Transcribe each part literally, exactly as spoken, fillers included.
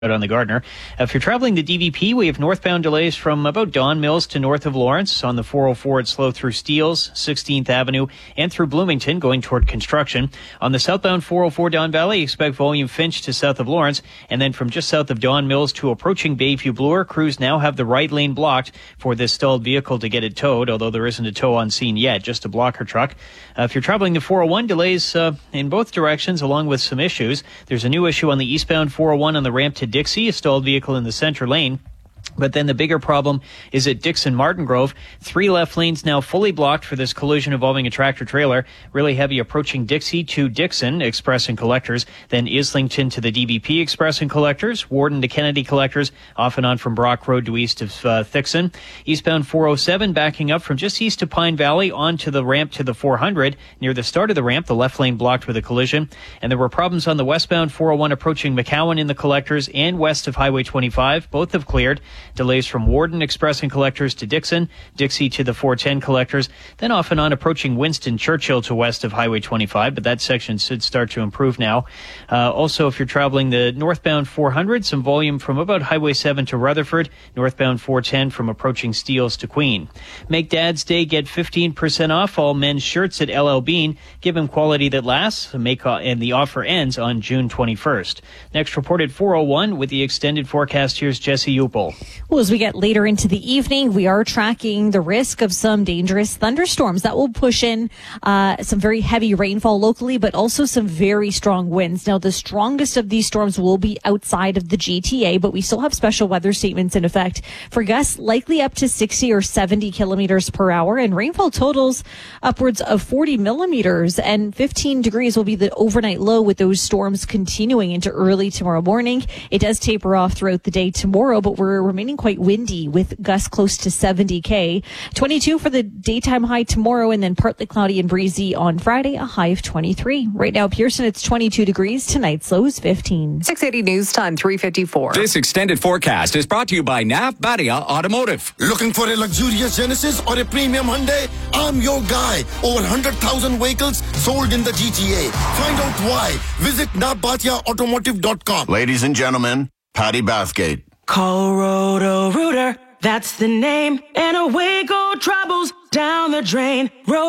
out on the Gardner. Uh, if you're traveling the D V P, we have northbound delays from about Don Mills to north of Lawrence. On the four oh four, it's slow through Steeles, sixteenth Avenue, and through Bloomington, going toward construction. On the southbound four oh four Don Valley, expect volume Finch to south of Lawrence, and then from just south of Don Mills to approaching Bayview Bloor, crews now have the right lane blocked for this stalled vehicle to get it towed, although there isn't a tow on scene yet, just a blocker truck. Uh, if you're traveling the four oh one, delays uh, in both directions, along with some issues. There's a new issue on the eastbound four oh one on the ramp to Dixie, a stalled vehicle in the center lane. But then the bigger problem is at Dixon Martin Grove. Three left lanes now fully blocked for this collision involving a tractor trailer. Really heavy approaching Dixie to Dixon Express and Collectors. Then Islington to the D V P Express and Collectors. Warden to Kennedy Collectors. Off and on from Brock Road to east of uh, Thixon. Eastbound four oh seven backing up from just east of Pine Valley onto the ramp to the four hundred. Near the start of the ramp, the left lane blocked with a collision. And there were problems on the westbound four oh one approaching McCowan in the Collectors and west of Highway twenty-five. Both have cleared. Delays from Warden Express and Collectors to Dixon, Dixie to the four ten Collectors, then off and on approaching Winston Churchill to west of Highway twenty-five, but that section should start to improve now. Uh, also, if you're traveling the northbound four hundred, some volume from about Highway seven to Rutherford, northbound four ten from approaching Steeles to Queen. Make Dad's Day, get fifteen percent off all men's shirts at L L Bean. Give them quality that lasts, make uh, and the offer ends on June twenty-first. Next reported four oh one with the extended forecast. Here's Jesse Upel. Well, as we get later into the evening, we are tracking the risk of some dangerous thunderstorms that will push in uh, some very heavy rainfall locally, but also some very strong winds. Now, the strongest of these storms will be outside of the G T A, but we still have special weather statements in effect for gusts likely up to sixty or seventy kilometers per hour, and rainfall totals upwards of forty millimeters, and fifteen degrees will be the overnight low with those storms continuing into early tomorrow morning. It does taper off throughout the day tomorrow, but we're remaining quite windy with gusts close to seventy K. twenty-two for the daytime high tomorrow, and then partly cloudy and breezy on Friday, a high of twenty-three. Right now, Pearson, it's twenty-two degrees. Tonight's low is fifteen. six eighty News Time, three fifty-four. This extended forecast is brought to you by Nav Badia Automotive. Looking for a luxurious Genesis or a premium Hyundai? I'm your guy. Over one hundred thousand vehicles sold in the G T A. Find out why. Visit nav badia automotive dot com. Ladies and gentlemen, Patty Bathgate. Call Roto-Rooter, that's the name, and away go troubles down the drain.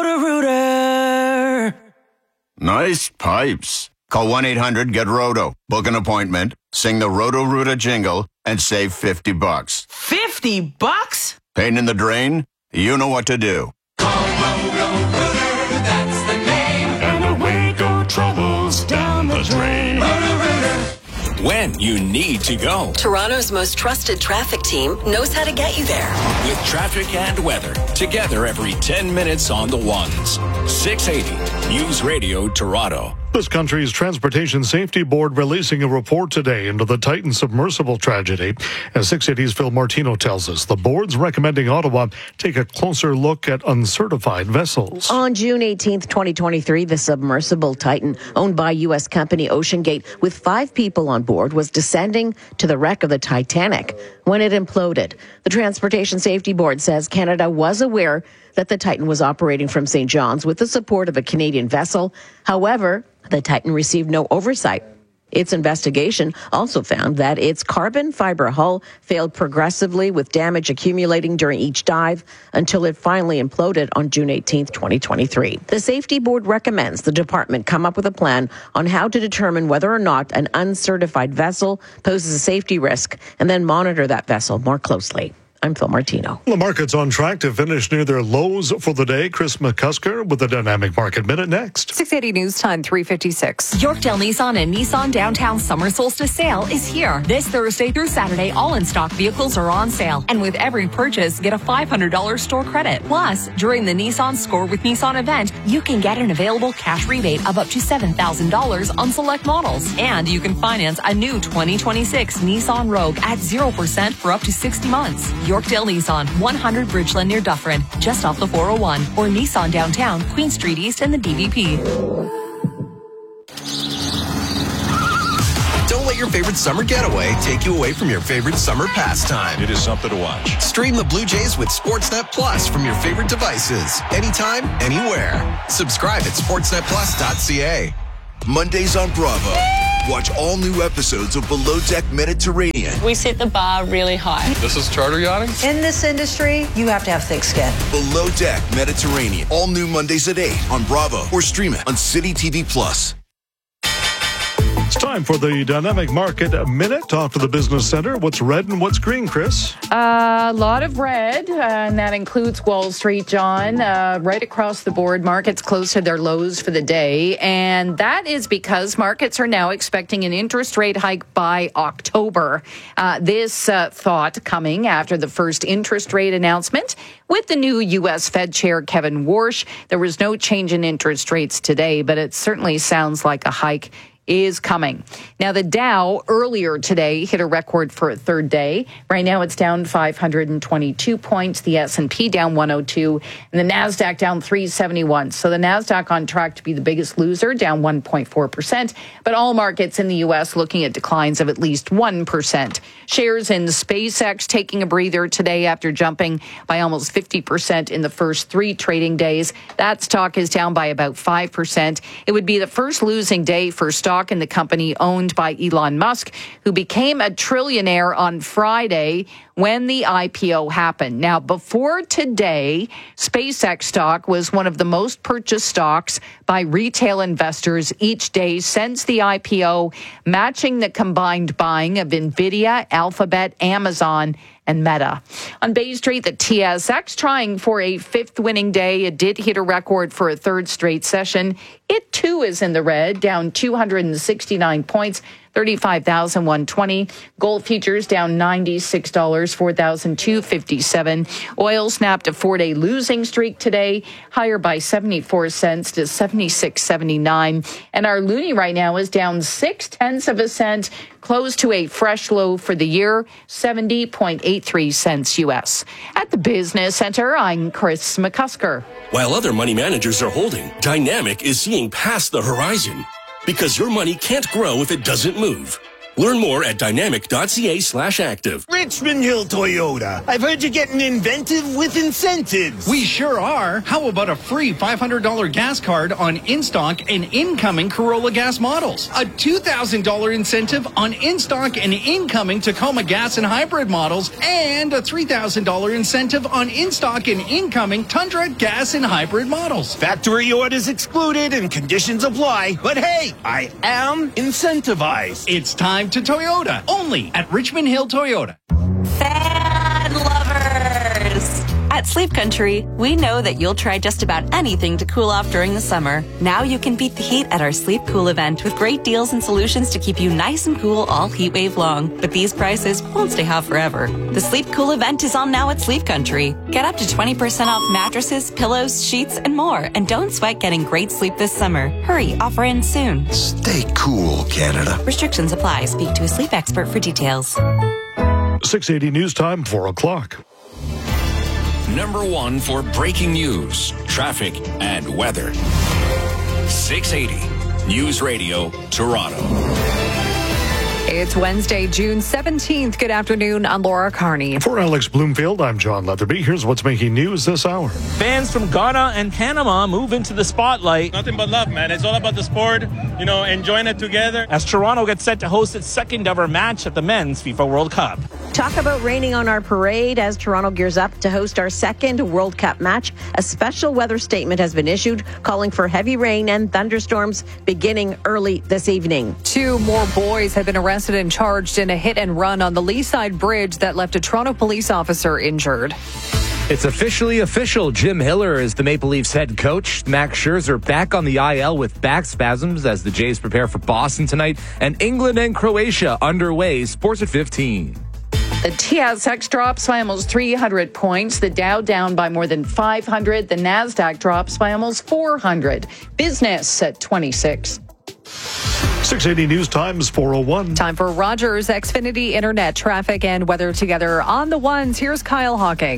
Roto-Rooter. Nice pipes. Call one eight hundred get roto. Book an appointment, sing the Roto-Rooter jingle, and save fifty bucks. fifty bucks? Pain in the drain? You know what to do. Call Roto-Rooter, that's the name, and away go troubles down the drain. Roto-Rooter. When you need to go. Toronto's most trusted traffic team knows how to get you there. With traffic and weather, together every ten minutes on the ones. six eighty News Radio Toronto. This country's Transportation Safety Board releasing a report today into the Titan submersible tragedy. As six eighty's Phil Martino tells us, the board's recommending Ottawa take a closer look at uncertified vessels. On June eighteenth, twenty twenty-three, the submersible Titan, owned by U S company OceanGate, with five people on board, was descending to the wreck of the Titanic when it imploded. The Transportation Safety Board says Canada was aware that the Titan was operating from Saint John's with the support of a Canadian vessel. However, the Titan received no oversight. Its investigation also found that its carbon fiber hull failed progressively, with damage accumulating during each dive until it finally imploded on June eighteenth, twenty twenty-three. The Safety Board recommends the department come up with a plan on how to determine whether or not an uncertified vessel poses a safety risk, and then monitor that vessel more closely. I'm Phil Martino. The market's on track to finish near their lows for the day. Chris McCusker with the Dynamic Market Minute next. six eighty News Time, three fifty-six. Yorkdale Nissan and Nissan Downtown Summer Solstice Sale is here. This Thursday through Saturday, all in-stock vehicles are on sale. And with every purchase, get a five hundred dollars store credit. Plus, during the Nissan Score with Nissan event, you can get an available cash rebate of up to seven thousand dollars on select models. And you can finance a new twenty twenty-six Nissan Rogue at zero percent for up to sixty months. Yorkdale Nissan, one hundred Bridgeland near Dufferin, just off the four oh one, or Nissan Downtown, Queen Street East and the D V P. Don't let your favorite summer getaway take you away from your favorite summer pastime. It is something to watch. Stream the Blue Jays with Sportsnet Plus from your favorite devices, anytime, anywhere. Subscribe at sportsnet plus dot c a. Mondays on Bravo. Watch all new episodes of Below Deck Mediterranean. We set the bar really high. This is charter yachting? In this industry, you have to have thick skin. Below Deck Mediterranean. All new Mondays at eight on Bravo or stream it on City T V Plus. It's time for the Dynamic Market Minute off to the Business Center. What's red and what's green, Chris? A uh, lot of red, uh, and that includes Wall Street, John. Uh, right across the board, markets close to their lows for the day. And that is because markets are now expecting an interest rate hike by October. Uh, this uh, thought coming after the first interest rate announcement with the new U S Fed Chair, Kevin Warsh. There was no change in interest rates today, but it certainly sounds like a hike is coming. Now, the Dow earlier today hit a record for a third day. Right now, it's down five hundred twenty-two points. The S and P down one oh two, and the NASDAQ down three seventy-one. So the NASDAQ on track to be the biggest loser, down one point four percent. But all markets in the U S looking at declines of at least one percent. Shares in SpaceX taking a breather today after jumping by almost fifty percent in the first three trading days. That stock is down by about five percent. It would be the first losing day for stock in the company owned by Elon Musk, who became a trillionaire on Friday when the I P O happened. Now, before today, SpaceX stock was one of the most purchased stocks by retail investors each day since the I P O, matching the combined buying of NVIDIA, Alphabet, Amazon, and Meta. On Bay Street, the T S X trying for a fifth winning day. It did hit a record for a third straight session. It too is in the red, down two hundred sixty-nine points, thirty-five thousand one hundred twenty. Gold futures down ninety-six dollars, four thousand two hundred fifty-seven. Oil snapped a four-day losing streak today, higher by seventy-four cents to seventy-six seventy-nine. And our loonie right now is down six tenths of a cent, close to a fresh low for the year, seventy point eight three cents U S. At the Business Center, I'm Chris McCusker. While other money managers are holding, Dynamic is seeing past the horizon. Because your money can't grow if it doesn't move. Learn more at dynamic.ca slash active. Richmond Hill Toyota. I've heard you're getting inventive with incentives. We sure are. How about a free five hundred dollars gas card on in-stock and incoming Corolla gas models? A two thousand dollars incentive on in-stock and incoming Tacoma gas and hybrid models, and a three thousand dollars incentive on in-stock and incoming Tundra gas and hybrid models. Factory orders excluded and conditions apply. But hey, I am incentivized. It's time to Toyota, only at Richmond Hill Toyota. Fan lovers! At Sleep Country, we know that you'll try just about anything to cool off during the summer. Now you can beat the heat at our Sleep Cool event with great deals and solutions to keep you nice and cool all heat wave long. But these prices won't stay hot forever. The Sleep Cool event is on now at Sleep Country. Get up to twenty percent off mattresses, pillows, sheets, and more. And don't sweat getting great sleep this summer. Hurry, offer ends soon. Stay cool, Canada. Restrictions apply. Speak to a sleep expert for details. six eighty News Time, four o'clock. Number one for breaking news, traffic, and weather. six eighty News Radio, Toronto. It's Wednesday, June seventeenth. Good afternoon. I'm Laura Carney. For Alex Bloomfield, I'm John Leatherby. Here's what's making news this hour. Fans from Ghana and Panama move into the spotlight. Nothing but love, man. It's all about the sport, you know, enjoying it together. As Toronto gets set to host its second ever match at the Men's FIFA World Cup. Talk about raining on our parade as Toronto gears up to host our second World Cup match. A special weather statement has been issued calling for heavy rain and thunderstorms beginning early this evening. Two more boys have been arrested and charged in a hit and run on the Leaside Bridge that left a Toronto police officer injured. It's officially official. Jim Hiller is the Maple Leafs head coach. Max Scherzer back on the I L with back spasms as the Jays prepare for Boston tonight. And England and Croatia underway. Sports at fifteen. The T S X drops by almost three hundred points. The Dow down by more than five hundred. The NASDAQ drops by almost four hundred. Business at twenty-six. six eighty News Times, four oh one. Time for Rogers Xfinity Internet traffic and weather together on the ones. Here's Kyle Hawking.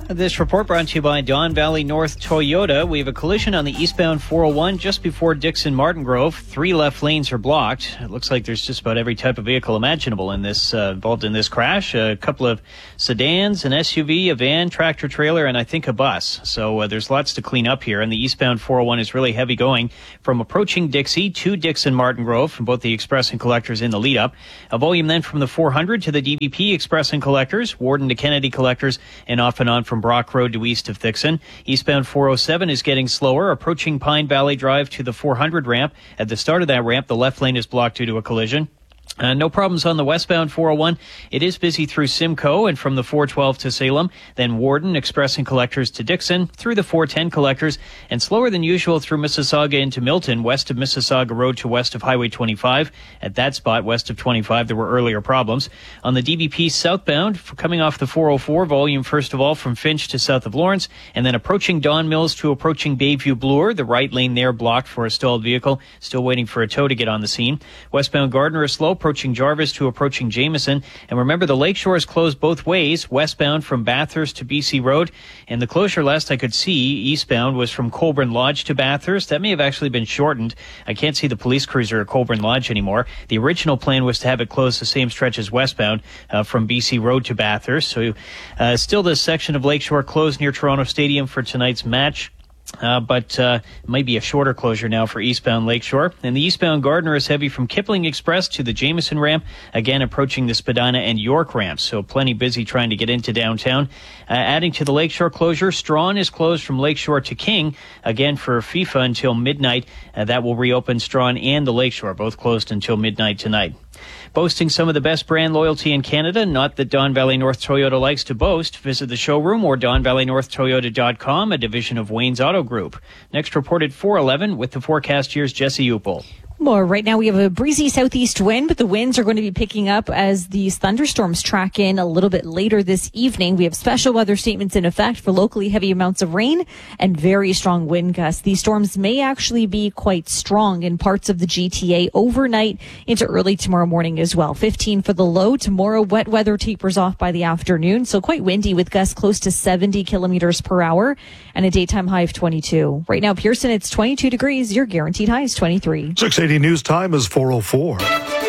This report brought to you by Don Valley North Toyota. We have a collision on the eastbound four oh one just before Dixon Martin Grove. Three left lanes are blocked. It looks like there's just about every type of vehicle imaginable in this uh, involved in this crash. A couple of sedans, an S U V, a van, tractor trailer, and I think a bus. So uh, there's lots to clean up here. And the eastbound four oh one is really heavy going from approaching Dixie to Dixon Martin Grove from both the express and collectors in the lead up. A volume then from the four hundred to the D V P express and collectors, Warden to Kennedy collectors, and off and on from Brock Road to east of Thixon. Eastbound four oh seven is getting slower, approaching Pine Valley Drive to the four hundred ramp. At the start of that ramp, the left lane is blocked due to a collision. Uh, no problems on the westbound four oh one. It is busy through Simcoe and from the four twelve to Salem, then Warden, Express and Collectors to Dixon, through the four ten Collectors, and slower than usual through Mississauga into Milton, west of Mississauga Road to west of Highway twenty-five. At that spot, west of twenty-five, there were earlier problems. On the D V P southbound, coming off the four oh four, volume first of all from Finch to south of Lawrence, and then approaching Don Mills to approaching Bayview Bloor, the right lane there blocked for a stalled vehicle, still waiting for a tow to get on the scene. Westbound Gardner is slow, approaching Jarvis to approaching Jameson. And remember, the Lakeshore is closed both ways, westbound from Bathurst to B C Road. And the closure last I could see, eastbound, was from Colburn Lodge to Bathurst. That may have actually been shortened. I can't see the police cruiser at Colburn Lodge anymore. The original plan was to have it close the same stretch as westbound uh, from B C Road to Bathurst. So uh, still this section of Lakeshore closed near Toronto Stadium for tonight's match. Uh, but uh, it might be a shorter closure now for eastbound Lakeshore. And the eastbound Gardner is heavy from Kipling Express to the Jameson ramp, again approaching the Spadina and York ramps. So plenty busy trying to get into downtown. Uh, adding to the Lakeshore closure, Strawn is closed from Lakeshore to King, again for FIFA until midnight. Uh, that will reopen Strawn and the Lakeshore, both closed until midnight tonight. Boasting some of the best brand loyalty in Canada, not that Don Valley North Toyota likes to boast. Visit the showroom or don valley north toyota dot com, a division of Wayne's Auto Group. Next report at four eleven with the forecast, here's Jesse Upel. More right now, we have a breezy southeast wind, but the winds are going to be picking up as these thunderstorms track in a little bit later this evening. We have special weather statements in effect for locally heavy amounts of rain and very strong wind gusts. These storms may actually be quite strong in parts of the G T A overnight into early tomorrow morning as well. fifteen for the low. Tomorrow, wet weather tapers off by the afternoon, so quite windy with gusts close to seventy kilometers per hour and a daytime high of twenty-two. Right now, Pearson, it's twenty-two degrees. Your guaranteed high is twenty-three. six eighty News Time is four oh four.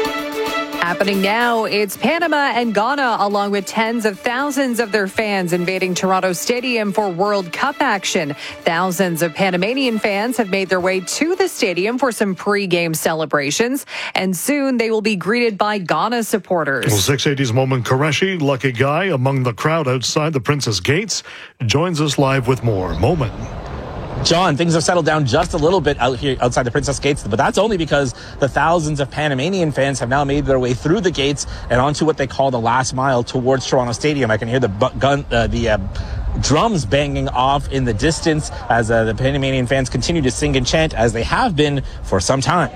Happening now, it's Panama and Ghana, along with tens of thousands of their fans invading Toronto Stadium for World Cup action. Thousands of Panamanian fans have made their way to the stadium for some pre-game celebrations, and soon they will be greeted by Ghana supporters. Well, six eighty's Momin Qureshi, lucky guy among the crowd outside the Princess Gates, joins us live with more. Momin. John, things have settled down just a little bit out here outside the Princess Gates, but that's only because the thousands of Panamanian fans have now made their way through the gates and onto what they call the last mile towards Toronto Stadium. I can hear the bu- gun, uh, the uh, drums banging off in the distance as uh, the Panamanian fans continue to sing and chant as they have been for some time.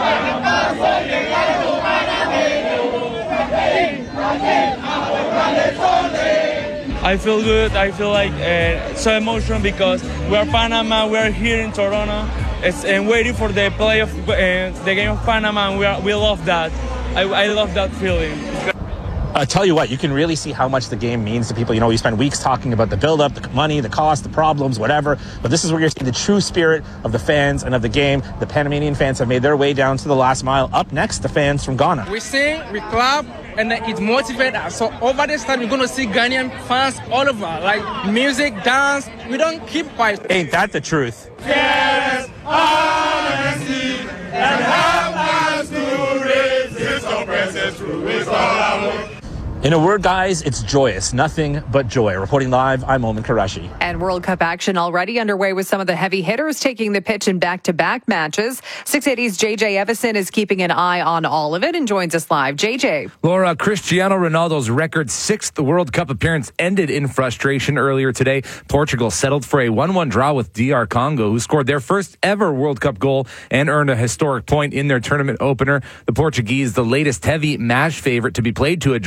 I feel good. I feel like uh, so emotional because we are Panama. We are here in Toronto, it's, and waiting for the play of uh, the game of Panama. And we are, we love that. I, I love that feeling. I tell you what, you can really see how much the game means to people. You know, we spend weeks talking about the build-up, the money, the cost, the problems, whatever. But this is where you're seeing the true spirit of the fans and of the game. The Panamanian fans have made their way down to the last mile. Up next, the fans from Ghana. We sing, we clap, and it motivates us. So over this time, we're going to see Ghanaian fans all over, like music, dance. We don't keep quiet. Ain't that the truth? Yes, honesty, and help us to resist oppressors through his power. In a word, guys, it's joyous. Nothing but joy. Reporting live, I'm Momin Qureshi. And World Cup action already underway with some of the heavy hitters taking the pitch in back-to-back matches. six eighty's J J Evison is keeping an eye on all of it and joins us live. J J. Laura, Cristiano Ronaldo's record sixth World Cup appearance ended in frustration earlier today. Portugal settled for a one one draw with D R Congo, who scored their first ever World Cup goal and earned a historic point in their tournament opener. The Portuguese, the latest heavy match favorite to be played to a draw.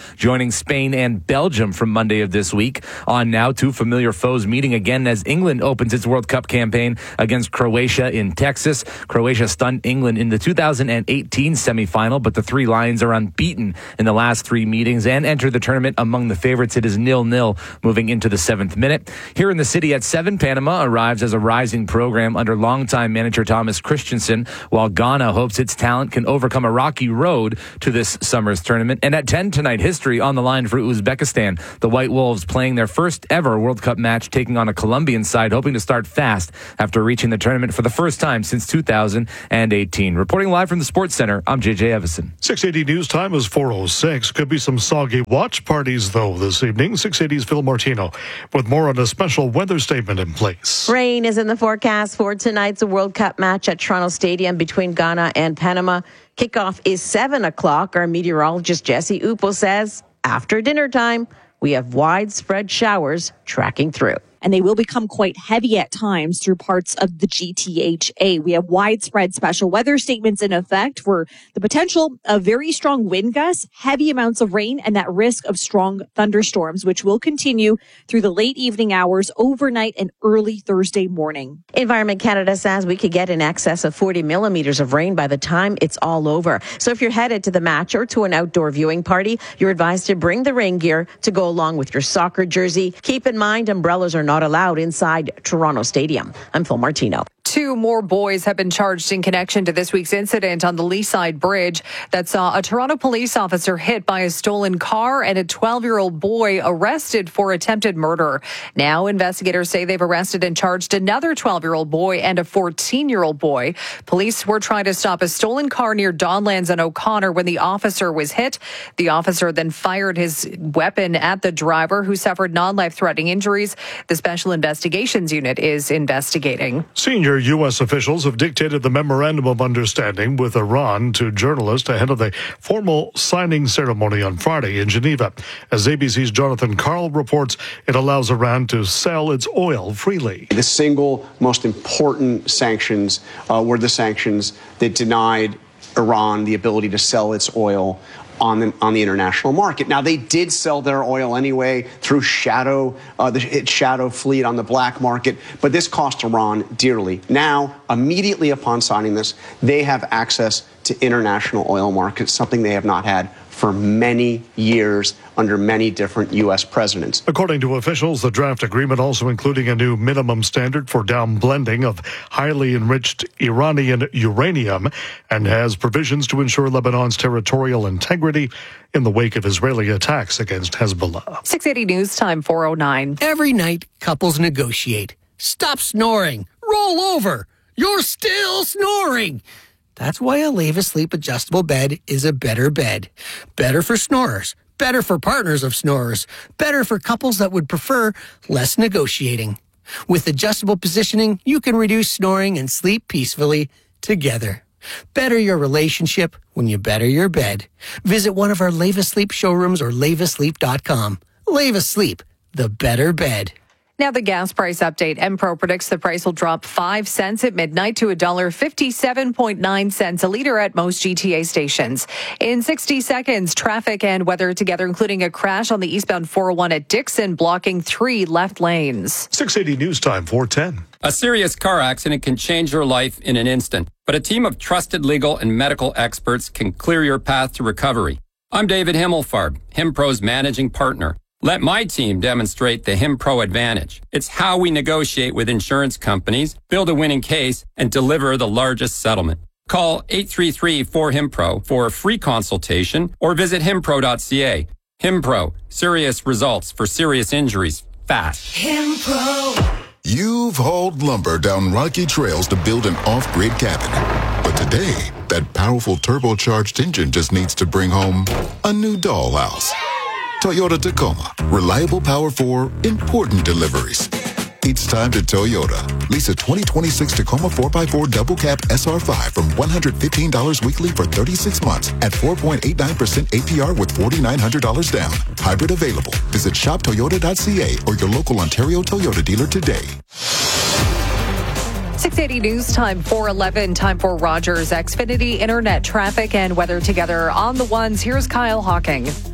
joining Spain and Belgium from Monday of this week. On now, two familiar foes meeting again as England opens its World Cup campaign against Croatia in Texas. Croatia stunned England in the two thousand eighteen semifinal, but the Three Lions are unbeaten in the last three meetings and enter the tournament among the favorites. It is nil nil moving into the seventh minute. Here in the city at seven, Panama arrives as a rising program under longtime manager Thomas Christensen, while Ghana hopes its talent can overcome a rocky road to this summer's tournament. And at ten tonight, history on the line for Uzbekistan. The White Wolves playing their first ever World Cup match, taking on a Colombian side, hoping to start fast after reaching the tournament for the first time since two thousand eighteen. Reporting live from the Sports Center, I'm J J Evison. six eighty news time is four oh six. Could be some soggy watch parties, though, this evening. six eighty's Phil Martino with more on a special weather statement in place. Rain is in the forecast for tonight's World Cup match at Toronto Stadium between Ghana and Panama. Kickoff is seven o'clock. Our meteorologist Jesse Upo says after dinner time, we have widespread showers tracking through. And they will become quite heavy at times through parts of the G T H A. We have widespread special weather statements in effect for the potential of very strong wind gusts, heavy amounts of rain, and that risk of strong thunderstorms, which will continue through the late evening hours, overnight, and early Thursday morning. Environment Canada says we could get in excess of forty millimeters of rain by the time it's all over. So if you're headed to the match or to an outdoor viewing party, you're advised to bring the rain gear to go along with your soccer jersey. Keep in mind, umbrellas are not allowed inside Toronto Stadium. I'm Phil Martino. Two more boys have been charged in connection to this week's incident on the Leaside Bridge that saw a Toronto police officer hit by a stolen car and a twelve-year-old boy arrested for attempted murder. Now, investigators say they've arrested and charged another twelve-year-old boy and a fourteen-year-old boy. Police were trying to stop a stolen car near Donlands and O'Connor when the officer was hit. The officer then fired his weapon at the driver, who suffered non-life-threatening injuries. The Special Investigations Unit is investigating. Senior U S officials have dictated the memorandum of understanding with Iran to journalists ahead of the formal signing ceremony on Friday in Geneva. As A B C's Jonathan Karl reports, it allows Iran to sell its oil freely. The single most important sanctions uh, were the sanctions that denied Iran the ability to sell its oil on the, on the international market. Now, they did sell their oil anyway through shadow, uh, the its shadow fleet on the black market, but this cost Iran dearly. Now, immediately upon signing this, they have access to international oil markets, something they have not had for many years under many different U S presidents. According to officials, the draft agreement also including a new minimum standard for down blending of highly enriched Iranian uranium and has provisions to ensure Lebanon's territorial integrity in the wake of Israeli attacks against Hezbollah. six eighty News Time, four oh nine. Every night, couples negotiate. Stop snoring. Roll over. You're still snoring. That's why a Leva Sleep adjustable bed is a better bed. Better for snorers. Better for partners of snorers. Better for couples that would prefer less negotiating. With adjustable positioning, you can reduce snoring and sleep peacefully together. Better your relationship when you better your bed. Visit one of our Leva Sleep showrooms or leva sleep dot com. Leva Sleep, the better bed. Now the gas price update. Empro predicts the price will drop five cents at midnight to one dollar fifty-seven point nine cents a liter at most G T A stations. In sixty seconds, traffic and weather together, including a crash on the eastbound four oh one at Dixon, blocking three left lanes. six eighty News Time, four ten. A serious car accident can change your life in an instant, but a team of trusted legal and medical experts can clear your path to recovery. I'm David Himmelfarb, HimPro's managing partner. Let my team demonstrate the HimPro advantage. It's how we negotiate with insurance companies, build a winning case, and deliver the largest settlement. Call eight three three, four, HimPro for a free consultation or visit himpro dot c a. HimPro, serious results for serious injuries, fast. HimPro. You've hauled lumber down rocky trails to build an off-grid cabin. But today, that powerful turbocharged engine just needs to bring home a new dollhouse. Toyota Tacoma. Reliable power for important deliveries. It's time to Toyota. Lease a twenty twenty-six Tacoma four by four double cab S R five from one hundred fifteen dollars weekly for thirty-six months at four point eight nine percent A P R with four thousand nine hundred dollars down. Hybrid available. Visit shop toyota dot c a or your local Ontario Toyota dealer today. six eighty News Time, four eleven. Time for Rogers Xfinity Internet traffic and weather together on the ones. Here's Kyle Hawking.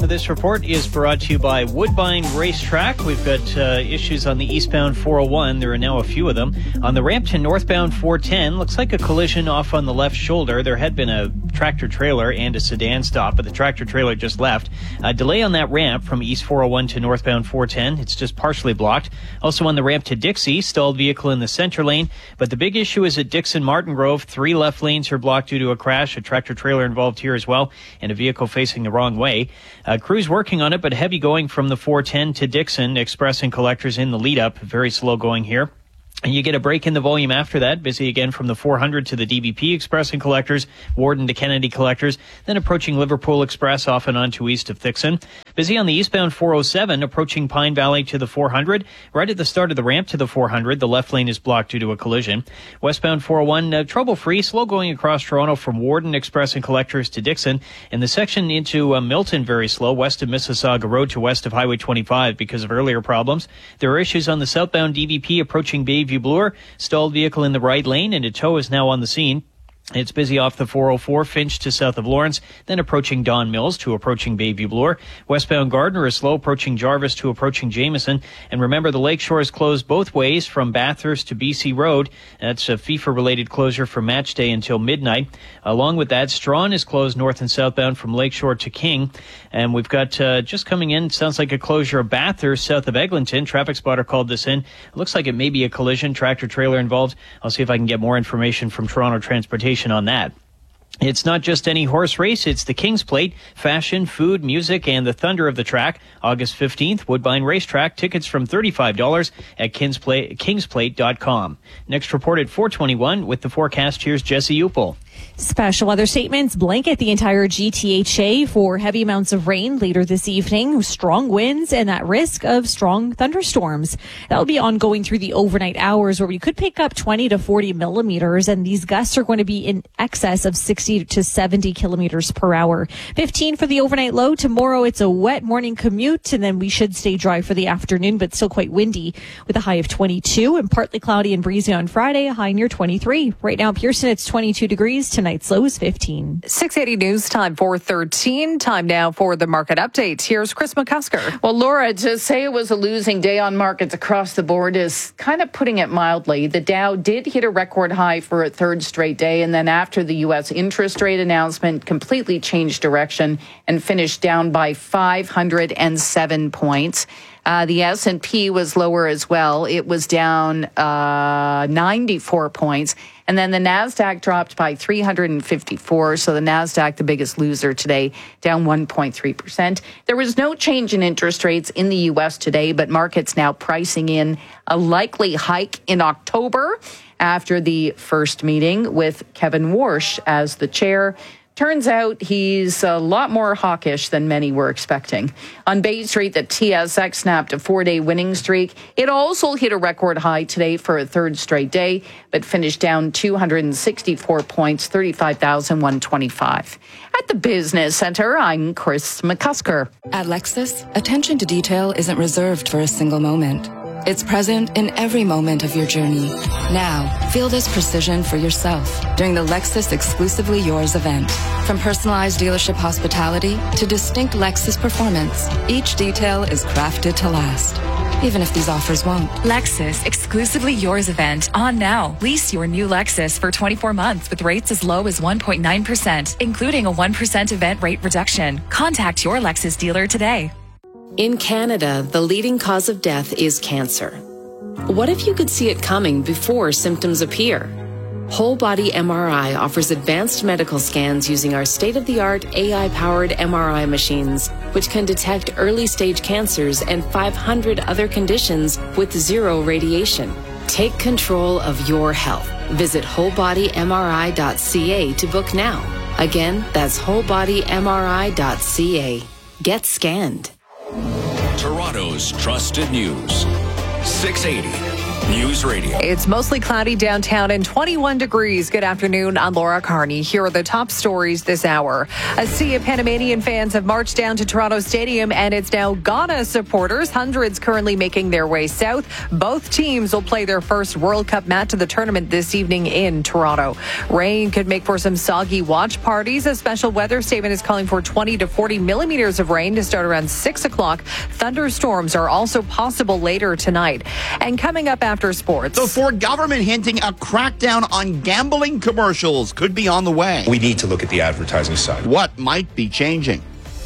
This report is brought to you by Woodbine Racetrack. We've got uh, issues on the eastbound four oh one. There are now a few of them. On the ramp to northbound four ten, looks like a collision off on the left shoulder. There had been a tractor trailer and a sedan stop, but the tractor trailer just left. A delay on that ramp from east four oh one to northbound four ten. It's just partially blocked. Also on the ramp to Dixie, stalled vehicle in the center lane. But the big issue is at Dixon Martin Grove. Three left lanes are blocked due to a crash. A tractor trailer involved here as well, and a vehicle facing the wrong way. Uh, crews working on it, but heavy going from the four ten to Dixon. Express and collectors in the lead up. Very slow going here. And you get a break in the volume after that. Busy again from the four hundred to the D B P Express and collectors, Warden to Kennedy collectors, then approaching Liverpool Express off and on to east of Thixon. Busy on the eastbound four oh seven, approaching Pine Valley to the four hundred. Right at the start of the ramp to the four hundred, the left lane is blocked due to a collision. Westbound four oh one, uh, trouble-free, slow going across Toronto from Warden Express and collectors to Dixon. And the section into uh, Milton, very slow, west of Mississauga Road to west of Highway twenty-five because of earlier problems. There are issues on the southbound D V P approaching Bayview Bloor. Stalled vehicle in the right lane, and a tow is now on the scene. It's busy off the four oh four, Finch to south of Lawrence, then approaching Don Mills to approaching Bayview Bloor. Westbound Gardner is slow, approaching Jarvis to approaching Jameson. And remember, the Lakeshore is closed both ways from Bathurst to B C Road. That's a FIFA-related closure for match day until midnight. Along with that, Strawn is closed north and southbound from Lakeshore to King. And we've got uh, just coming in, sounds like a closure of Bathurst south of Eglinton. Traffic spotter called this in. It looks like it may be a collision, tractor trailer involved. I'll see if I can get more information from Toronto Transportation on that. It's not just any horse race, it's the King's Plate, fashion, food, music, and the thunder of the track. August fifteenth, Woodbine Racetrack. Tickets from thirty-five dollars at kingsplate dot com. Next report at four twenty-one with the forecast. Here's Jesse Upel. Special weather statements blanket the entire G T H A for heavy amounts of rain later this evening, strong winds, and that risk of strong thunderstorms. That'll be ongoing through the overnight hours where we could pick up twenty to forty millimeters, and these gusts are going to be in excess of sixty to seventy kilometers per hour. fifteen for the overnight low. Tomorrow it's a wet morning commute, and then we should stay dry for the afternoon, but still quite windy with a high of twenty-two, and partly cloudy and breezy on Friday, a high near twenty-three. Right now, Pearson, it's twenty-two degrees. Tonight's low is fifteen. six eighty News Time four thirteen. Time now for the market update. Here's Chris McCusker. Well, Laura, to say it was a losing day on markets across the board is kind of putting it mildly. The Dow did hit a record high for a third straight day, and then after the U S interest rate announcement, completely changed direction and finished down by five hundred seven points. Uh, the S and P was lower as well. It was down uh, ninety-four points. And then the NASDAQ dropped by three hundred fifty-four. So the NASDAQ, the biggest loser today, down one point three percent. There was no change in interest rates in the U S today, but markets now pricing in a likely hike in October after the first meeting with Kevin Warsh as the chair. Turns out he's a lot more hawkish than many were expecting. On Bay Street, the T S X snapped a four-day winning streak. It also hit a record high today for a third straight day, but finished down two hundred sixty-four points, thirty-five thousand one hundred twenty-five. At the Business Center, I'm Chris McCusker. At Lexus, attention to detail isn't reserved for a single moment. It's present in every moment of your journey. Now, feel this precision for yourself during the Lexus Exclusively Yours event. From personalized dealership hospitality to distinct Lexus performance, each detail is crafted to last, even if these offers won't. Lexus Exclusively Yours event on now. Lease your new Lexus for twenty-four months with rates as low as one point nine percent, including a one percent event rate reduction. Contact your Lexus dealer today. In Canada, the leading cause of death is cancer. What if you could see it coming before symptoms appear? Whole Body M R I offers advanced medical scans using our state-of-the-art A I-powered M R I machines, which can detect early-stage cancers and five hundred other conditions with zero radiation. Take control of your health. Visit whole body m r i dot c a to book now. Again, that's whole body m r i dot c a. Get scanned. Toronto's trusted news. six eighty News Radio. It's mostly cloudy downtown and twenty-one degrees. Good afternoon. I'm Laura Carney. Here are the top stories this hour. A sea of Panamanian fans have marched down to Toronto Stadium, and it's now Ghana supporters. Hundreds currently making their way south. Both teams will play their first World Cup match of the tournament this evening in Toronto. Rain could make for some soggy watch parties. A special weather statement is calling for twenty to forty millimeters of rain to start around six o'clock. Thunderstorms are also possible later tonight. And coming up after sports. The Ford government hinting a crackdown on gambling commercials could be on the way. We need to look at the advertising side. What might be changing?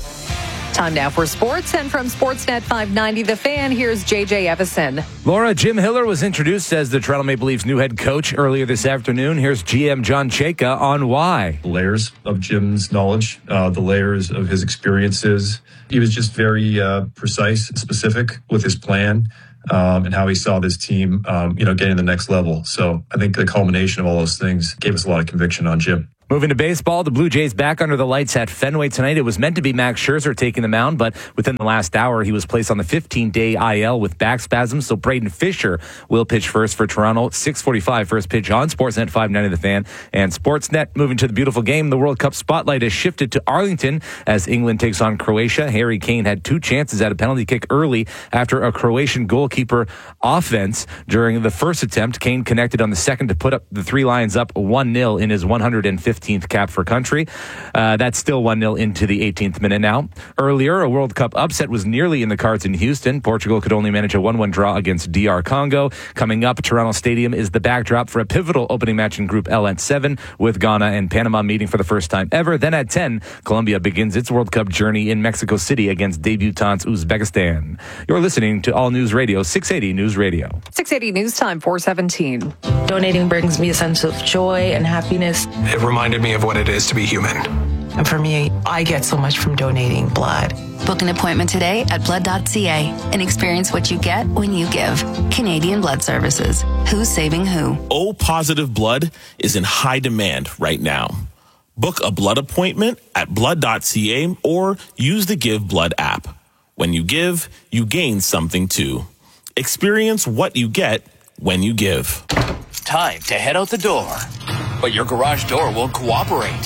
Time now for sports, and from Sportsnet five ninety The Fan, here's J J Evison. Laura, Jim Hiller was introduced as the Toronto Maple Leafs' new head coach earlier this afternoon. Here's G M John Chayka on why. The layers of Jim's knowledge, uh, the layers of his experiences. He was just very uh, precise and specific with his plan. Um, and how he saw this team, um, you know, getting to the next level. So I think the culmination of all those things gave us a lot of conviction on Jim. Moving to baseball, the Blue Jays back under the lights at Fenway tonight. It was meant to be Max Scherzer taking the mound, but within the last hour, he was placed on the fifteen-day I L with back spasms. So Braden Fisher will pitch first for Toronto. six forty-five first pitch on Sportsnet five ninety The Fan and Sportsnet. Moving to the beautiful game, the World Cup spotlight is shifted to Arlington as England takes on Croatia. Harry Kane had two chances at a penalty kick early after a Croatian goalkeeper offense. During the first attempt, Kane connected on the second to put up the three Lions up one nil in his one hundred fifteenth cap for country. Uh, that's still one nil into the eighteenth minute now. Earlier, a World Cup upset was nearly in the cards in Houston. Portugal could only manage a one one draw against D R Congo. Coming up, Toronto Stadium is the backdrop for a pivotal opening match in Group L at seven, with Ghana and Panama meeting for the first time ever. Then at ten, Colombia begins its World Cup journey in Mexico City against debutants Uzbekistan. You're listening to All News Radio, six eighty News Radio. six eighty News Time, four seventeen. Donating brings me a sense of joy and happiness. It reminded me of what it is to be human. And for me, I get so much from donating blood. Book an appointment today at blood dot c a and experience what you get when you give. Canadian Blood Services. Who's saving who? O positive blood is in high demand right now. Book a blood appointment at blood dot c a or use the Give Blood app. When you give, you gain something too. Experience what you get when you give. Time to head out the door. But your garage door won't cooperate.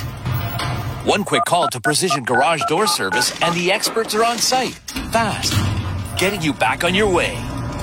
One quick call to Precision Garage Door Service and the experts are on site. Fast. Getting you back on your way.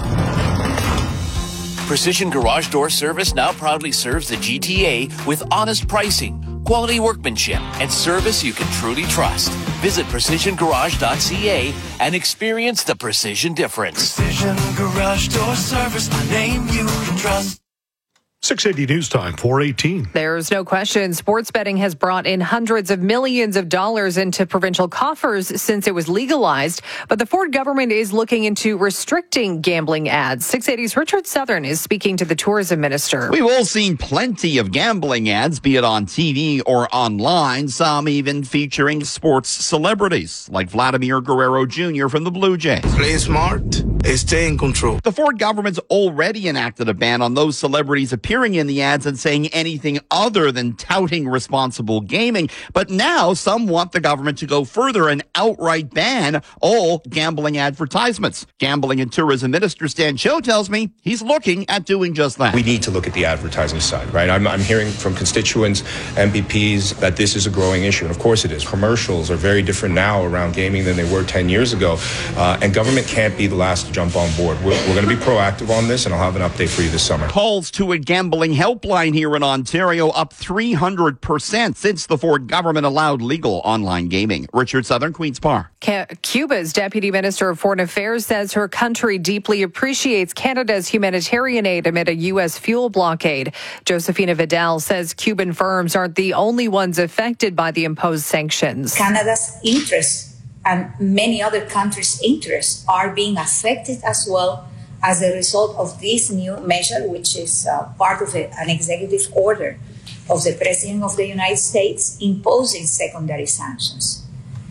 Precision Garage Door Service now proudly serves the G T A with honest pricing, quality workmanship, and service you can truly trust. Visit precision garage dot c a and experience the precision difference. Precision Garage Door Service, a name you can trust. six eighty News Time, four eighteen. There's no question sports betting has brought in hundreds of millions of dollars into provincial coffers since it was legalized. But the Ford government is looking into restricting gambling ads. six eighty's Richard Southern is speaking to the tourism minister. We've all seen plenty of gambling ads, be it on T V or online, some even featuring sports celebrities like Vladimir Guerrero Junior from the Blue Jays. Play smart, stay in control. The Ford government's already enacted a ban on those celebrities appearing in the ads and saying anything other than touting responsible gaming. But now some want the government to go further and outright ban all gambling advertisements. Gambling and Tourism Minister Stan Cho tells me he's looking at doing just that. We need to look at the advertising side, right? I'm, I'm hearing from constituents, M P Ps, that this is a growing issue. And of course it is. Commercials are very different now around gaming than they were ten years ago. Uh, and government can't be the last to jump on board. We're, we're going to be proactive on this, and I'll have an update for you this summer. Calls to a gambling helpline here in Ontario up three hundred percent since the Ford government allowed legal online gaming. Richard Southern, Queen's Park. Cuba's Deputy Minister of Foreign Affairs says her country deeply appreciates Canada's humanitarian aid amid a U S fuel blockade. Josefina Vidal says Cuban firms aren't the only ones affected by the imposed sanctions. Canada's interests and many other countries' interests are being affected as well as a result of this new measure, which is uh, part of a, an executive order of the President of the United States imposing secondary sanctions.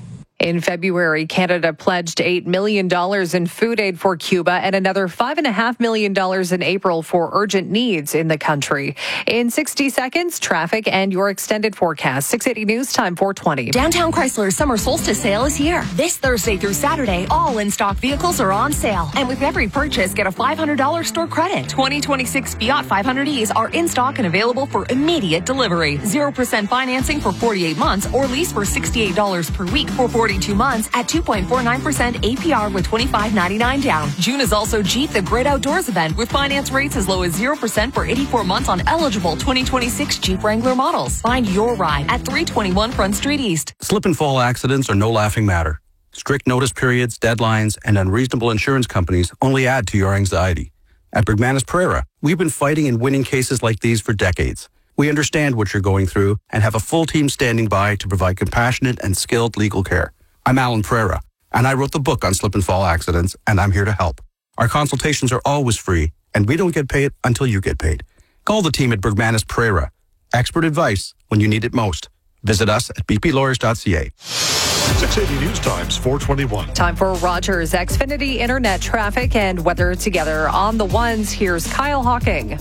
In February, Canada pledged eight million dollars in food aid for Cuba and another five point five million dollars in April for urgent needs in the country. In sixty seconds, traffic and your extended forecast. six eighty News Time, four twenty. Downtown Chrysler's summer solstice sale is here. This Thursday through Saturday, all in-stock vehicles are on sale. And with every purchase, get a five hundred dollars store credit. twenty twenty-six Fiat five hundred E's are in stock and available for immediate delivery. zero percent financing for forty-eight months or lease for sixty-eight dollars per week for forty-two months at two point four nine percent A P R with twenty-five ninety-nine down. June is also Jeep the Great Outdoors event with finance rates as low as zero percent for eighty-four months on eligible twenty twenty-six Jeep Wrangler models. Find your ride at three twenty-one Front Street East. Slip and fall accidents are no laughing matter. Strict notice periods, deadlines, and unreasonable insurance companies only add to your anxiety. At Bergmanis Pereira, we've been fighting and winning cases like these for decades. We understand what you're going through and have a full team standing by to provide compassionate and skilled legal care. I'm Alan Pereira, and I wrote the book on slip and fall accidents, and I'm here to help. Our consultations are always free, and we don't get paid until you get paid. Call the team at Bergmanis Pereira. Expert advice when you need it most. Visit us at b p lawyers dot c a. six eighty News Times, four twenty-one. Time for Rogers Xfinity Internet traffic and weather together on the ones. Here's Kyle Hawking.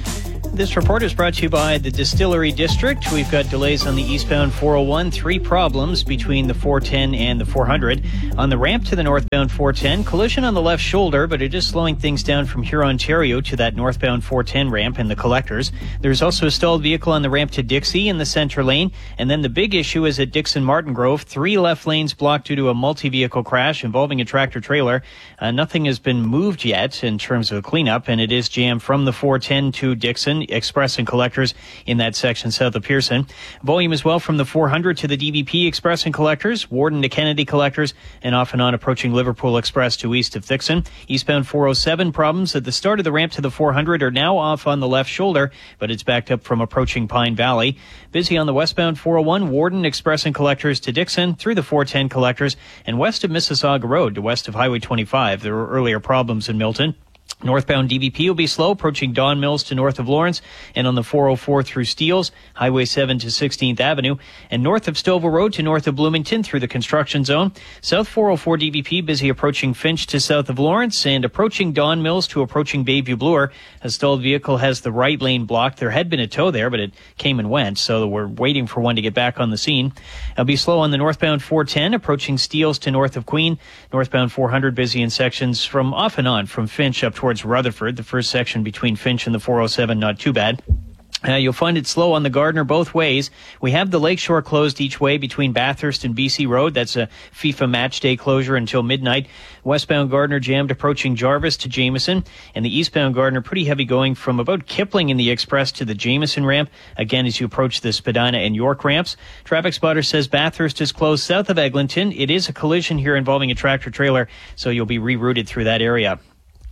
This report is brought to you by the Distillery District. We've got delays on the eastbound four oh one, three problems between the four ten and the four hundred. On the ramp to the northbound four ten, collision on the left shoulder, but it is slowing things down from Huron, Ontario to that northbound four ten ramp and the collectors. There's also a stalled vehicle on the ramp to Dixie in the center lane. And then the big issue is at Dixon Martin Grove. Three left lanes blocked due to a multi-vehicle crash involving a tractor trailer. Uh, nothing has been moved yet in terms of cleanup, and it is jammed from the four ten to Dixon Express and Collectors in that section south of Pearson. Volume as well from the four hundred to the D V P Express and Collectors, Warden to Kennedy Collectors, and off and on approaching Liverpool Express to east of Dixon. Eastbound four oh seven problems at the start of the ramp to the four hundred are now off on the left shoulder, but it's backed up from approaching Pine Valley. Busy on the westbound four oh one, Warden Express and Collectors to Dixon through the four ten Collectors and west of Mississauga Road to west of Highway twenty-five. There were earlier problems in Milton. Northbound D V P will be slow, approaching Don Mills to north of Lawrence, and on the four oh four through Steeles, Highway seven to sixteenth Avenue, and north of Stouffville Road to north of Bloomington through the construction zone. South four oh four D V P busy approaching Finch to south of Lawrence, and approaching Don Mills to approaching Bayview Bloor. A stalled vehicle has the right lane blocked. There had been a tow there, but it came and went, so we're waiting for one to get back on the scene. It'll be slow on the northbound four ten, approaching Steeles to north of Queen. Northbound four hundred busy in sections from off and on from Finch up towards Rutherford. The first section between Finch and the four oh seven, not too bad. Uh, you'll find it slow on the Gardner both ways. We have the Lakeshore closed each way between Bathurst and B C Road. That's a FIFA match day closure until midnight. Westbound Gardner jammed approaching Jarvis to Jameson, and the eastbound Gardner pretty heavy going from about Kipling in the Express to the Jameson ramp. Again, as you approach the Spadina and York ramps. Traffic spotter says Bathurst is closed south of Eglinton. It is a collision here involving a tractor trailer, so you'll be rerouted through that area.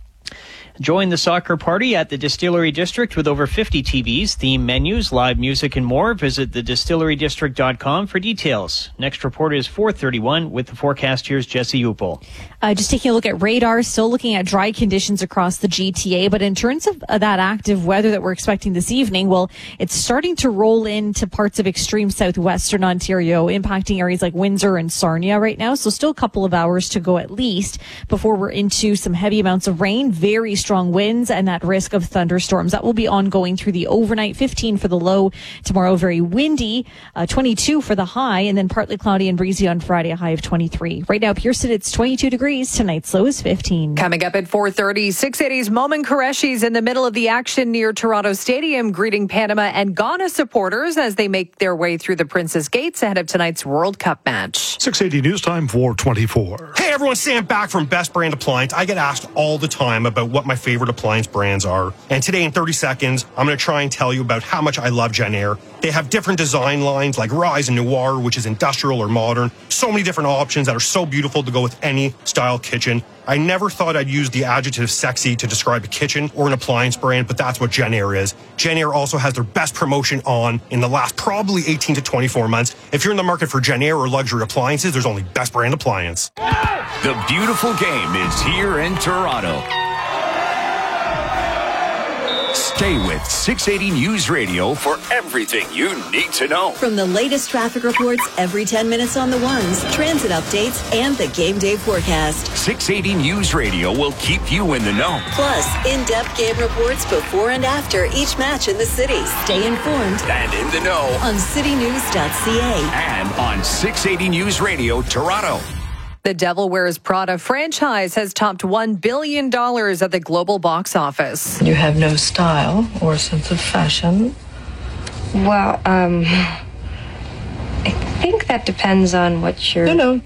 Join the soccer party at the Distillery District with over fifty T Vs, theme menus, live music, and more. Visit the distillery district dot com for details. Next report is four thirty-one with the forecast. Here's Jesse Upel. Uh, just taking a look at radar, still looking at dry conditions across the G T A. But in terms of uh, that active weather that we're expecting this evening, well, it's starting to roll into parts of extreme southwestern Ontario, impacting areas like Windsor and Sarnia right now. So still a couple of hours to go at least before we're into some heavy amounts of rain, very strong winds, and that risk of thunderstorms. That will be ongoing through the overnight. fifteen for the low tomorrow, very windy, uh, twenty-two for the high, and then partly cloudy and breezy on Friday, a high of twenty-three. Right now, Pearson, it's twenty-two degrees. Tonight's low is fifteen. Coming up at four thirty, six eighty's Momin Qureshi's in the middle of the action near Toronto Stadium, greeting Panama and Ghana supporters as they make their way through the Princess Gates ahead of tonight's World Cup match. six eighty News Time, four twenty-four. Hey everyone, Sam back from Best Brand Appliance. I get asked all the time about what my favorite appliance brands are. And today in thirty seconds, I'm going to try and tell you about how much I love Genair. They have different design lines like Rise and Noir, which is industrial or modern. So many different options that are so beautiful to go with any style kitchen. I never thought I'd use the adjective sexy to describe a kitchen or an appliance brand, but that's what Genair is. Genair also has their best promotion on in the last probably eighteen to twenty-four months. If you're in the market for Genair or luxury appliances, there's only Best Brand Appliance. The beautiful game is here in Toronto. Stay with six eighty News Radio for everything you need to know. From the latest traffic reports every ten minutes on the ones, transit updates, and the game day forecast. six eighty News Radio will keep you in the know. Plus, in-depth game reports before and after each match in the city. Stay informed And in the know on city news dot c a and on six eighty News Radio Toronto. The Devil Wears Prada franchise has topped one billion dollars at the global box office. You have no style or sense of fashion. Well, um, I think that depends on what you're... No, no.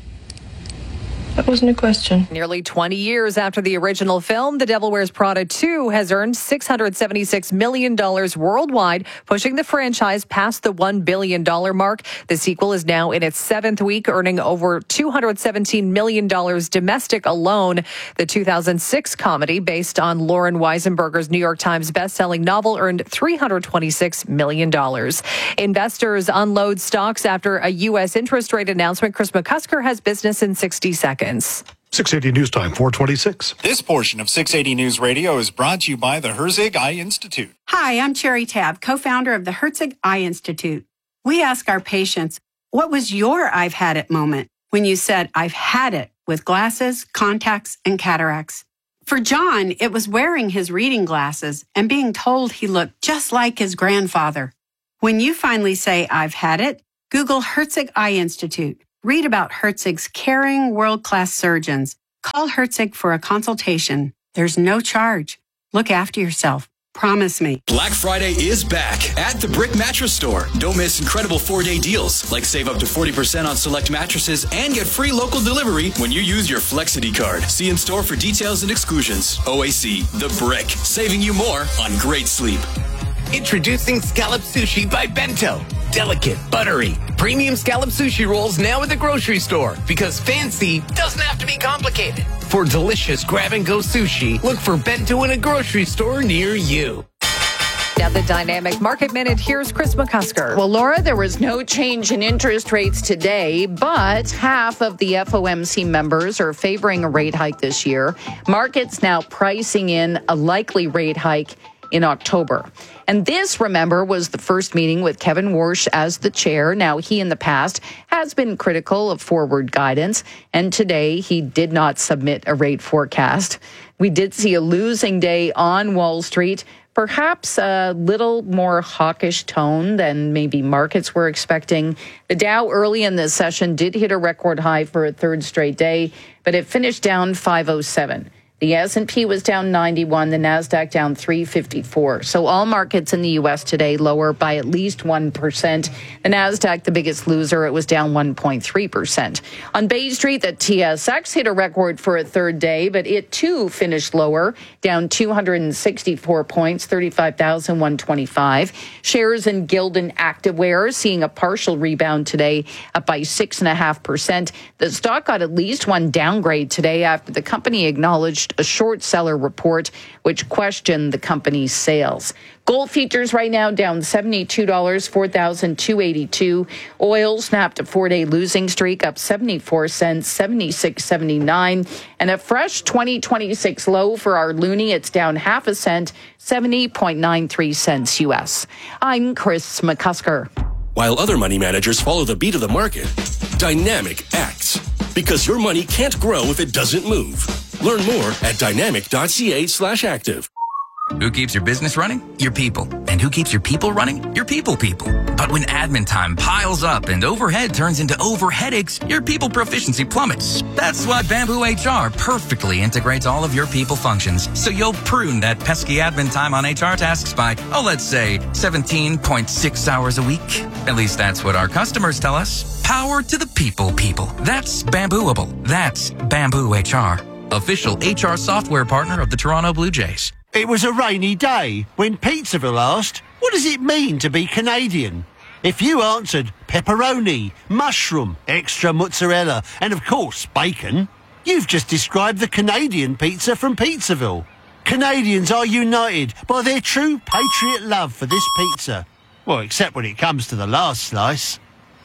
That wasn't a question. Nearly twenty years after the original film, The Devil Wears Prada two has earned six hundred seventy-six million dollars worldwide, pushing the franchise past the one billion dollars mark. The sequel is now in its seventh week, earning over two hundred seventeen million dollars domestic alone. The two thousand six comedy, based on Lauren Weisenberger's New York Times bestselling novel, earned three hundred twenty-six million dollars. Investors unload stocks after a U S interest rate announcement. Chris McCusker has business in sixty seconds. six eighty News Time, four twenty-six. This portion of six eighty News Radio is brought to you by the Herzig Eye Institute. Hi, I'm Cherry Tab, co-founder of the Herzig Eye Institute. We ask our patients, what was your I've had it moment when you said, I've had it with glasses, contacts, and cataracts? For John, it was wearing his reading glasses and being told he looked just like his grandfather. When you finally say, I've had it, Google Herzig Eye Institute. Read about Herzig's caring, world-class surgeons. Call Herzig for a consultation. There's no charge. Look after yourself. Promise me. Black Friday is back at the Brick Mattress Store. Don't miss incredible four-day deals, like save up to forty percent on select mattresses and get free local delivery when you use your Flexity card. See in store for details and exclusions. O A C, The Brick, saving you more on great sleep. Introducing Scallop Sushi by Bento. Delicate, buttery, premium scallop sushi rolls now at the grocery store, because fancy doesn't have to be complicated. For delicious grab-and-go sushi, look for Bento in a grocery store near you. Now the Dynamic Market Minute. Here's Chris McCusker. Well, Laura, there was no change in interest rates today, but half of the F O M C members are favoring a rate hike this year. Markets now pricing in a likely rate hike in October. And this, remember, was the first meeting with Kevin Warsh as the chair. Now, he in the past has been critical of forward guidance, and today he did not submit a rate forecast. We did see a losing day on Wall Street, perhaps a little more hawkish tone than maybe markets were expecting. The Dow early in this session did hit a record high for a third straight day, but it finished down five oh seven. The S and P was down ninety-one, the NASDAQ down three fifty-four. So all markets in the U S today lower by at least one percent. The NASDAQ, the biggest loser, it was down one point three percent. On Bay Street, the T S X hit a record for a third day, but it too finished lower, down two hundred sixty-four points, thirty-five thousand one hundred twenty-five. Shares in Gildan Activewear seeing a partial rebound today, up by six point five percent. The stock got at least one downgrade today after the company acknowledged a short seller report which questioned the company's sales. Gold futures right now down seventy-two dollars, four thousand two hundred eighty-two. Oil snapped a four-day losing streak, up seventy-four cents, seventy-six seventy-nine. And a fresh twenty twenty-six low for our loonie. It's down half a cent, seventy point nine three cents U S. I'm Chris McCusker. While other money managers follow the beat of the market, Dynamic acts. Because your money can't grow if it doesn't move. Learn more at dynamic.ca slash active. Who keeps your business running? Your people. And who keeps your people running? Your people people. But when admin time piles up and overhead turns into overheadaches, your people proficiency plummets. That's why Bamboo H R perfectly integrates all of your people functions, so you'll prune that pesky admin time on H R tasks by, oh, let's say seventeen point six hours a week. At least that's what our customers tell us. Power to the people people. That's Bambooable. That's Bamboo H R. Official H R software partner of the Toronto Blue Jays. It was a rainy day when Pizzaville asked, what does it mean to be Canadian? If you answered pepperoni, mushroom, extra mozzarella, and of course bacon, you've just described the Canadian pizza from Pizzaville. Canadians are united by their true patriot love for this pizza. Well, except when it comes to the last slice.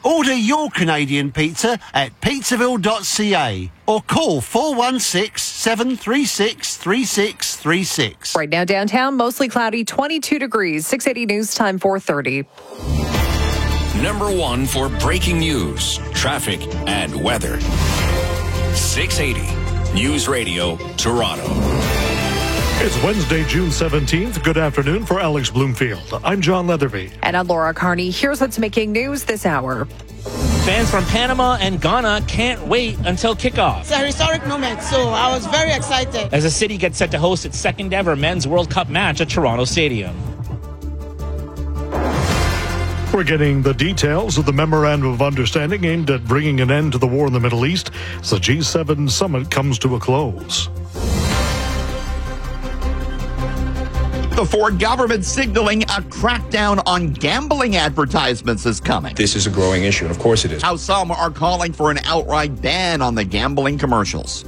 Order your Canadian pizza at pizzaville dot c a or call four one six, seven three six, three six three six. Right now downtown, mostly cloudy, twenty-two degrees, six eighty News Time, four thirty. Number one for breaking news, traffic, and weather. six eighty News Radio, Toronto. It's Wednesday, June seventeenth. Good afternoon for Alex Bloomfield. I'm John Leatherby. And I'm Laura Carney. Here's what's making news this hour. Fans from Panama and Ghana can't wait until kickoff. It's a historic moment, so I was very excited. As the city gets set to host its second ever Men's World Cup match at Toronto Stadium. We're getting the details of the Memorandum of Understanding aimed at bringing an end to the war in the Middle East as the G seven summit comes to a close. The Ford government signaling a crackdown on gambling advertisements is coming. This is a growing issue, and of course it is. How some are calling for an outright ban on the gambling commercials.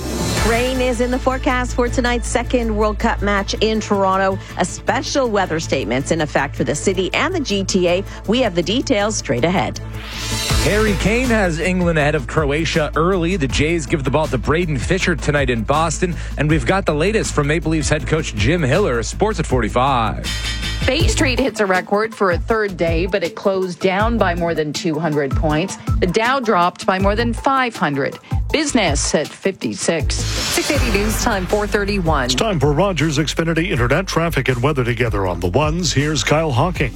Rain is in the forecast for tonight's second World Cup match in Toronto. A special weather statement's in effect for the city and the G T A. We have the details straight ahead. Harry Kane has England ahead of Croatia early. The Jays give the ball to Braden Fisher tonight in Boston. And we've got the latest from Maple Leafs head coach Jim Hiller. Sports at forty-five. Bay Street hits a record for a third day, but it closed down by more than two hundred points. The Dow dropped by more than five hundred. Business at fifty-six. six eighty News Time, four thirty-one. It's time for Rogers Xfinity Internet traffic and weather together on the ones. Here's Kyle Hawking.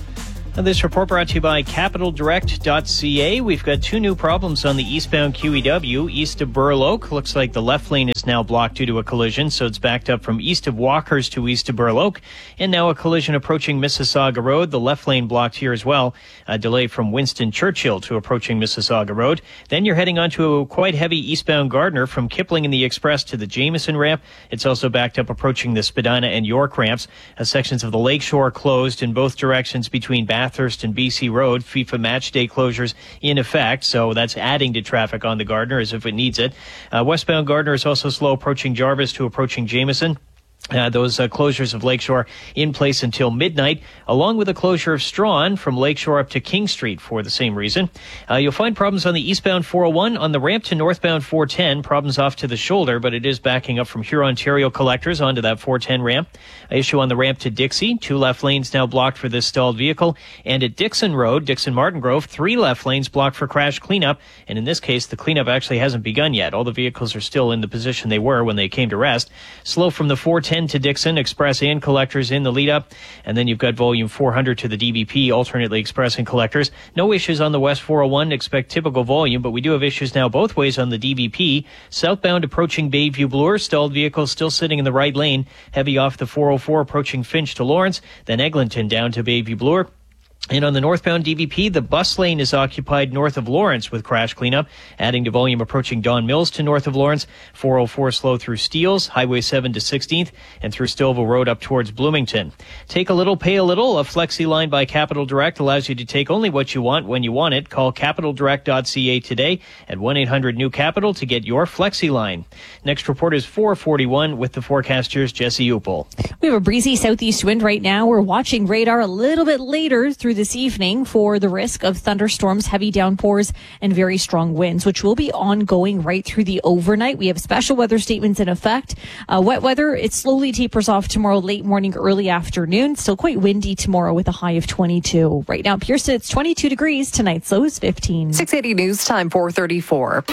And this report brought to you by capital direct dot c a. We've got two new problems on the eastbound Q E W east of Burl Oak. Looks like the left lane is now blocked due to a collision, so it's backed up from east of Walkers to east of Burl Oak. And now a collision approaching Mississauga Road. The left lane blocked here as well. A delay from Winston Churchill to approaching Mississauga Road. Then you're heading onto a quite heavy eastbound Gardner from Kipling and the Express to the Jameson ramp. It's also backed up approaching the Spadina and York ramps. Uh, sections of the Lakeshore closed in both directions between Bath Bathurst and B C Road. FIFA match day closures in effect, so that's adding to traffic on the Gardner as if it needs it. Uh, westbound Gardner is also slow approaching Jarvis to approaching Jameson. Uh, those uh, closures of Lakeshore in place until midnight, along with the closure of Strawn from Lakeshore up to King Street for the same reason. Uh, you'll find problems on the eastbound four oh one, on the ramp to northbound four ten, problems off to the shoulder, but it is backing up from Huron-Ontario collectors onto that four ten ramp. A issue on the ramp to Dixie, two left lanes now blocked for this stalled vehicle. And at Dixon Road, Dixon-Martin Grove, three left lanes blocked for crash cleanup. And in this case, the cleanup actually hasn't begun yet. All the vehicles are still in the position they were when they came to rest. Slow from the four ten to Dixon, express and collectors in the lead up. And then you've got volume four hundred to the D B P, alternately express and collectors. No issues on the west four oh one, expect typical volume, but we do have issues now both ways on the D B P. Southbound approaching Bayview Bloor, stalled vehicles still sitting in the right lane. Heavy off the four oh four approaching Finch to Lawrence, then Eglinton down to Bayview Bloor. And on the northbound D B P, the bus lane is occupied north of Lawrence with crash cleanup, adding to volume approaching Don Mills to north of Lawrence. four oh four slow through Steeles, Highway seven to sixteenth, and through Stillville Road up towards Bloomington. Take a little, pay a little. A flexi line by Capital Direct allows you to take only what you want when you want it. Call capital direct dot c a today at one eight hundred new capital to get your flexi line. Next report is four forty-one with the forecasters Jesse Upel. We have a breezy southeast wind right now. We're watching radar a little bit later through this evening for the risk of thunderstorms, heavy downpours, and very strong winds, which will be ongoing right through the overnight. We have special weather statements in effect. Uh, wet weather, it slowly tapers off tomorrow late morning, early afternoon. Still quite windy tomorrow with a high of twenty-two. Right now, Pearson, it's twenty-two degrees. Tonight's low is fifteen. six eighty News Time, four thirty-four.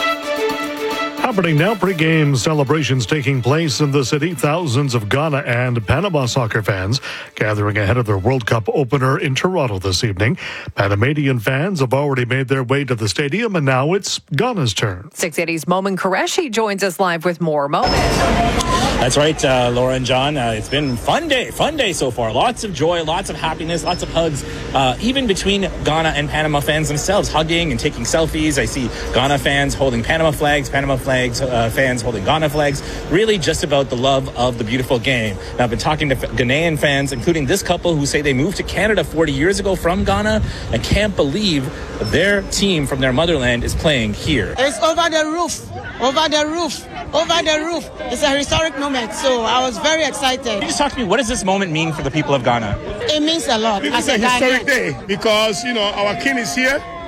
Happening now, pre-game celebrations taking place in the city. Thousands of Ghana and Panama soccer fans gathering ahead of their World Cup opener in Toronto this evening. Panamanian fans have already made their way to the stadium, and now it's Ghana's turn. six eighty's Momin Qureshi joins us live with more. Momin. That's right, uh, Laura and John. Uh, it's been a fun day, fun day so far. Lots of joy, lots of happiness, lots of hugs, uh, even between Ghana and Panama fans themselves, hugging and taking selfies. I see Ghana fans holding Panama flags, Panama flags. Uh, fans holding Ghana flags, really just about the love of the beautiful game. Now, I've been talking to Ghanaian fans, including this couple who say they moved to Canada forty years ago from Ghana and can't believe their team from their motherland is playing here. It's over the roof, over the roof, over the roof. It's a historic moment, so I was very excited. Can you just talk to me, what does this moment mean for the people of Ghana? It means a lot. It's a historic day because, you know, our king is here.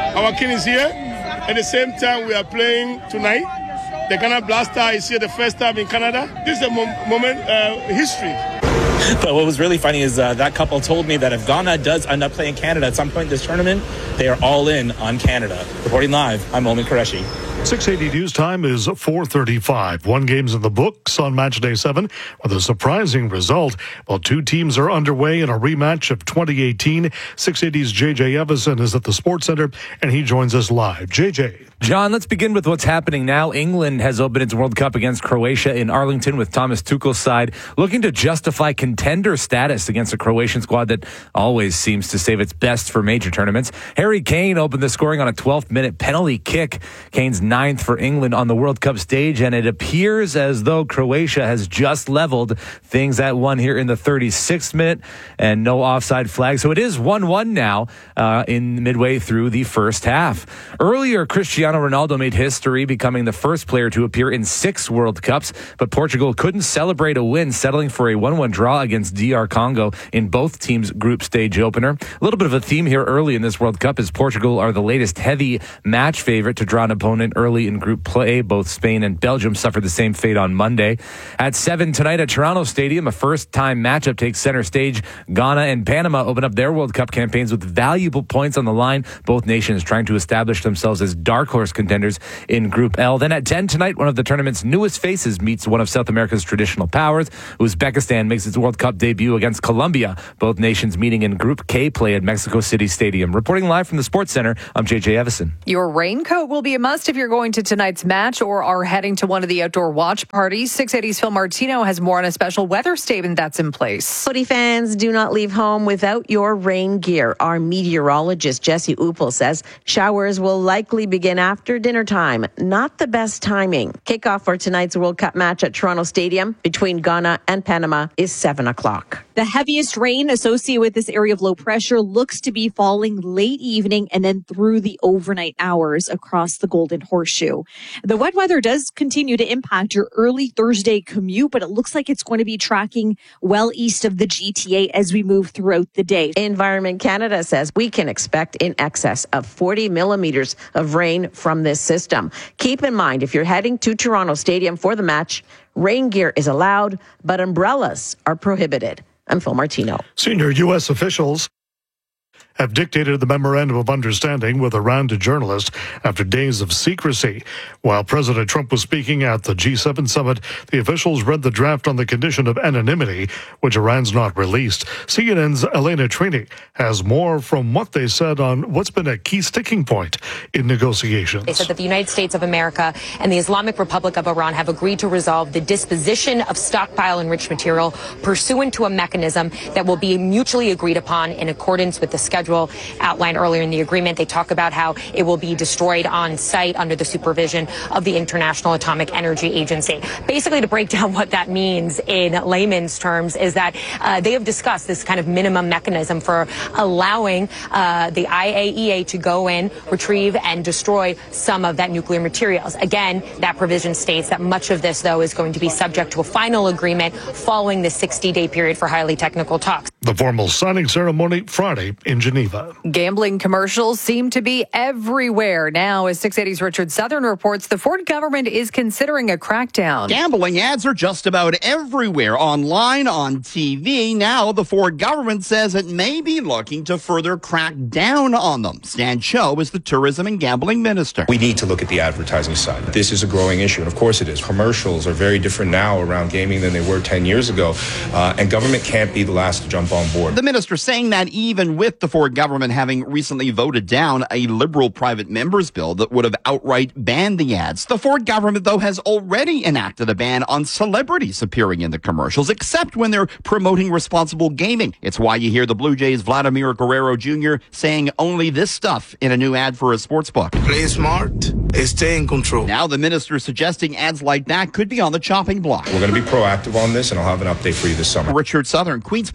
our king is here. At the same time, we are playing tonight. The Ghana Blaster is here the first time in Canada. This is a mo- moment, uh, history. But what was really funny is uh, that couple told me that if Ghana does end up playing Canada at some point in this tournament, they are all in on Canada. Reporting live, I'm Omen Qureshi. six eighty news time is four thirty-five. One game's in the books on match day seven with a surprising result. While two teams are underway in a rematch of twenty eighteen, six eighty's J J Evison is at the Sports Center, and he joins us live. J J. John, let's begin with what's happening now. England has opened its World Cup against Croatia in Arlington with Thomas Tuchel's side looking to justify contender status against a Croatian squad that always seems to save its best for major tournaments. Harry Kane opened the scoring on a twelfth minute penalty kick. Kane's ninth for England on the World Cup stage, and it appears as though Croatia has just leveled things at one here in the thirty-sixth minute, and no offside flag. So it is one one now uh, in midway through the first half. Earlier, Cristiano Ronaldo made history, becoming the first player to appear in six World Cups, but Portugal couldn't celebrate a win, settling for a one one draw against D R Congo in both teams' group stage opener. A little bit of a theme here early in this World Cup as Portugal are the latest heavy match favorite to draw an opponent early in group play. Both Spain and Belgium suffered the same fate on Monday. At seven tonight at Toronto Stadium, a first-time matchup takes center stage. Ghana and Panama open up their World Cup campaigns with valuable points on the line. Both nations trying to establish themselves as dark horse contenders in Group L. Then at ten tonight, one of the tournament's newest faces meets one of South America's traditional powers. Uzbekistan makes its World Cup debut against Colombia. Both nations meeting in Group K play at Mexico City Stadium. Reporting live from the Sports Center, I'm J J Evison. Your raincoat will be a must if you're going to tonight's match or are heading to one of the outdoor watch parties. six eighty's Phil Martino has more on a special weather statement that's in place. Footy fans, do not leave home without your rain gear. Our meteorologist, Jesse Uppel, says showers will likely begin after dinner time. Not the best timing. Kickoff for tonight's World Cup match at Toronto Stadium between Ghana and Panama is seven o'clock. The heaviest rain associated with this area of low pressure looks to be falling late evening and then through the overnight hours across the Golden Horseshoe. The wet weather does continue to impact your early Thursday commute, but it looks like it's going to be tracking well east of the G T A as we move throughout the day. Environment Canada says we can expect in excess of forty millimeters of rain from this system. Keep in mind, if you're heading to Toronto Stadium for the match, rain gear is allowed, but umbrellas are prohibited. I'm Phil Martino. Senior U S officials have dictated the memorandum of understanding with Iran to journalists after days of secrecy. While President Trump was speaking at the G seven summit, the officials read the draft on the condition of anonymity, which Iran's not released. C N N's Elena Trini has more from what they said on what's been a key sticking point in negotiations. They said that the United States of America and the Islamic Republic of Iran have agreed to resolve the disposition of stockpile enriched material pursuant to a mechanism that will be mutually agreed upon in accordance with the schedule outlined earlier in the agreement. They talk about how it will be destroyed on site under the supervision of the International Atomic Energy Agency. Basically, to break down what that means in layman's terms is that uh, they have discussed this kind of minimum mechanism for allowing uh, the I A E A to go in, retrieve, and destroy some of that nuclear materials. Again, that provision states that much of this, though, is going to be subject to a final agreement following the sixty-day period for highly technical talks. The formal signing ceremony Friday in Geneva. Gambling commercials seem to be everywhere now. As six eighty's Richard Southern reports, the Ford government is considering a crackdown. Gambling ads are just about everywhere, online, on T V. Now, the Ford government says it may be looking to further crack down on them. Stan Cho is the tourism and gambling minister. We need to look at the advertising side. This is a growing issue, and of course it is. Commercials are very different now around gaming than they were ten years ago, uh, and government can't be the last to jump on board. The minister saying that even with the Ford government having recently voted down a liberal private members bill that would have outright banned the ads. The Ford government, though, has already enacted a ban on celebrities appearing in the commercials, except when they're promoting responsible gaming. It's why you hear the Blue Jays' Vladimir Guerrero Junior saying only this stuff in a new ad for a sports book. Play smart, stay in control. Now the minister suggesting ads like that could be on the chopping block. We're going to be proactive on this, and I'll have an update for you this summer. Richard Southern, Queen's Park.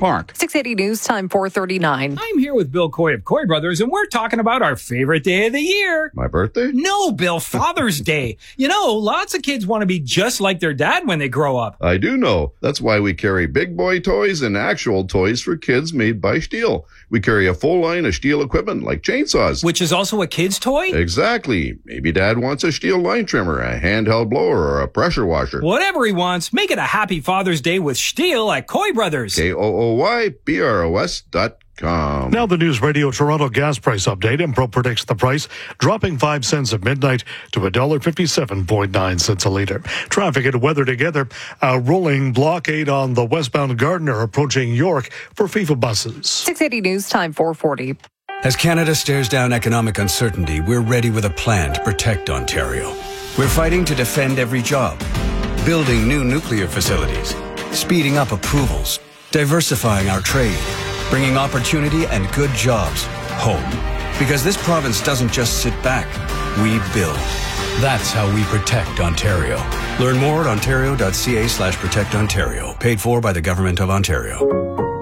six eighty News Time, four thirty-nine. I'm here with Bill Coy of Coy Brothers, and we're talking about our favorite day of the year. My birthday? No, Bill, Father's Day. You know, lots of kids want to be just like their dad when they grow up. I do know. That's why we carry big boy toys and actual toys for kids made by Stihl. We carry a full line of Stihl equipment like chainsaws. Which is also a kid's toy? Exactly. Maybe dad wants a Stihl line trimmer, a handheld blower, or a pressure washer. Whatever he wants, make it a happy Father's Day with Stihl at Coy Brothers. K O O Y B R O S dot com. Now the News Radio Toronto gas price update. Impro predicts the price dropping five cents at midnight to one dollar fifty-seven point nine cents a litre. Traffic and weather together. A rolling blockade on the westbound Gardiner approaching York for FIFA buses. six eighty News Time, four forty. As Canada stares down economic uncertainty, we're ready with a plan to protect Ontario. We're fighting to defend every job, building new nuclear facilities, speeding up approvals, diversifying our trade, bringing opportunity and good jobs home. Because this province doesn't just sit back, we build. That's how we protect Ontario. Learn more at ontario.ca slash protect Ontario. Paid for by the Government of Ontario.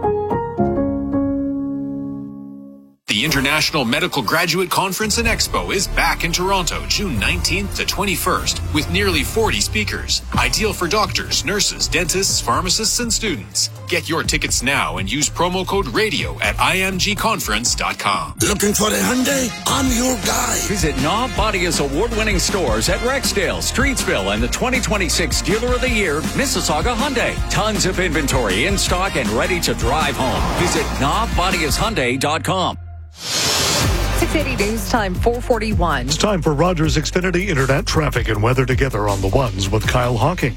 The International Medical Graduate Conference and Expo is back in Toronto, June nineteenth to twenty-first, with nearly forty speakers. Ideal for doctors, nurses, dentists, pharmacists, and students. Get your tickets now and use promo code RADIO at I M G conference dot com. Looking for a Hyundai? I'm your guy. Visit Knob Bodia's award-winning stores at Rexdale, Streetsville, and the twenty twenty-six Dealer of the Year, Mississauga Hyundai. Tons of inventory in stock and ready to drive home. Visit knob bodias hyundai dot com. six eighty News Time, four forty-one. It's time for Rogers Xfinity Internet traffic and weather together on the ones with Kyle Hawking.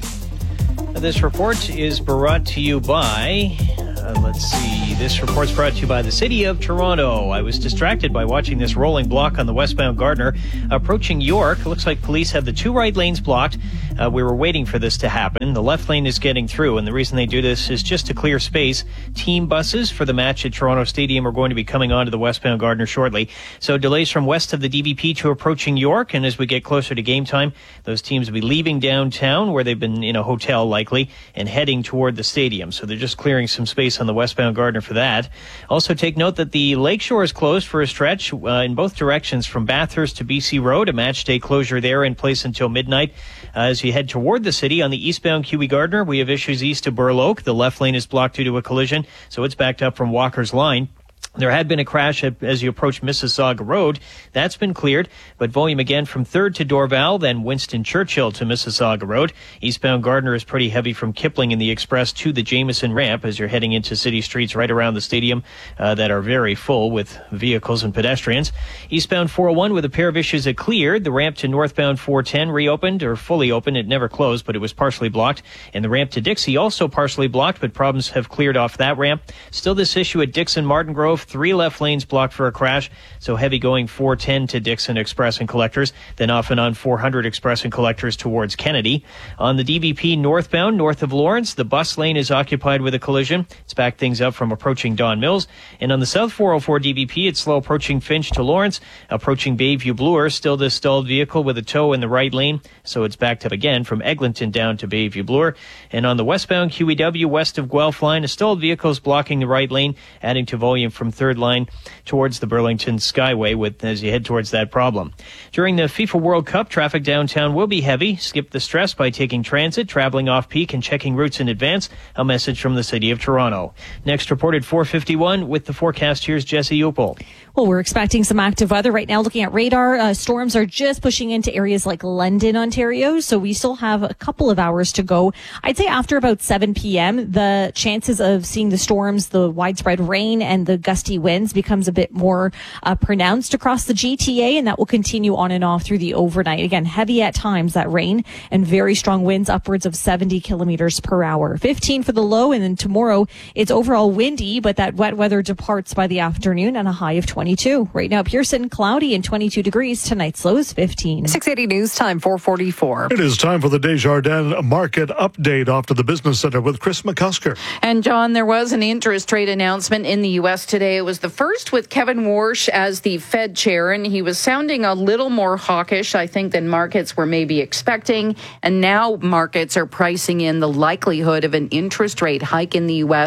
This report is brought to you by, uh, let's see, this report's brought to you by the City of Toronto. I was distracted by watching this rolling block on the westbound Gardiner approaching York. Looks like police have the two right lanes blocked. Uh, we were waiting for this to happen. The left lane is getting through, and the reason they do this is just to clear space. Team buses for the match at Toronto Stadium are going to be coming onto the westbound Gardiner shortly. So delays from west of the D V P to approaching York, and as we get closer to game time, those teams will be leaving downtown where they've been in a hotel likely and heading toward the stadium. So they're just clearing some space on the westbound Gardiner for that. Also take note that the Lakeshore is closed for a stretch uh, in both directions from Bathurst to B C Road. A match day closure there in place until midnight. Uh, as you head toward the city on the eastbound Q E Gardiner, we have issues east of Burl Oak. The left lane is blocked due to a collision, so it's backed up from Walker's Line. There had been a crash as you approach Mississauga Road. That's been cleared, but volume again from third to Dorval, then Winston Churchill to Mississauga Road. Eastbound Gardiner is pretty heavy from Kipling in the Express to the Jameson ramp as you're heading into city streets right around the stadium uh, that are very full with vehicles and pedestrians. Eastbound four oh one with a pair of issues that cleared. The ramp to northbound four ten reopened or fully opened. It never closed, but it was partially blocked. And the ramp to Dixie also partially blocked, but problems have cleared off that ramp. Still this issue at Dixon Martin Grove. Three left lanes blocked for a crash, so heavy going four ten to Dixon Express and Collectors, then off and on four hundred Express and Collectors towards Kennedy. On the D V P northbound, north of Lawrence, the bus lane is occupied with a collision. It's backed things up from approaching Don Mills. And on the south four oh four D V P, it's slow approaching Finch to Lawrence, approaching Bayview Bloor, still this stalled vehicle with a tow in the right lane, so it's backed up again from Eglinton down to Bayview Bloor. And on the westbound Q E W, west of Guelph line, a stalled vehicle is blocking the right lane, adding to volume from third line towards the Burlington Skyway with as you head towards that problem. During the FIFA World Cup, traffic downtown will be heavy. Skip the stress by taking transit, traveling off-peak, and checking routes in advance. A message from the City of Toronto. Next reported four fifty-one with the forecast. Here's Jesse Upel. Well, we're expecting some active weather right now. Looking at radar, uh, storms are just pushing into areas like London, Ontario. So we still have a couple of hours to go. I'd say after about seven p.m., the chances of seeing the storms, the widespread rain, and the gusty winds becomes a bit more uh, pronounced across the G T A, and that will continue on and off through the overnight. Again, heavy at times, that rain, and very strong winds upwards of seventy kilometers per hour. fifteen for the low, and then tomorrow it's overall windy, but that wet weather departs by the afternoon and a high of twenty-two. Right now, Pearson, cloudy and twenty-two degrees. Tonight's low is fifteen. six eighty News Time, four forty-four. It is time for the Desjardins Market Update off to the Business Center with Chris McCusker. And John, there was an interest rate announcement in the U S today. It was the first with Kevin Warsh as the Fed chair, and he was sounding a little more hawkish, I think, than markets were maybe expecting. And now markets are pricing in the likelihood of an interest rate hike in the U S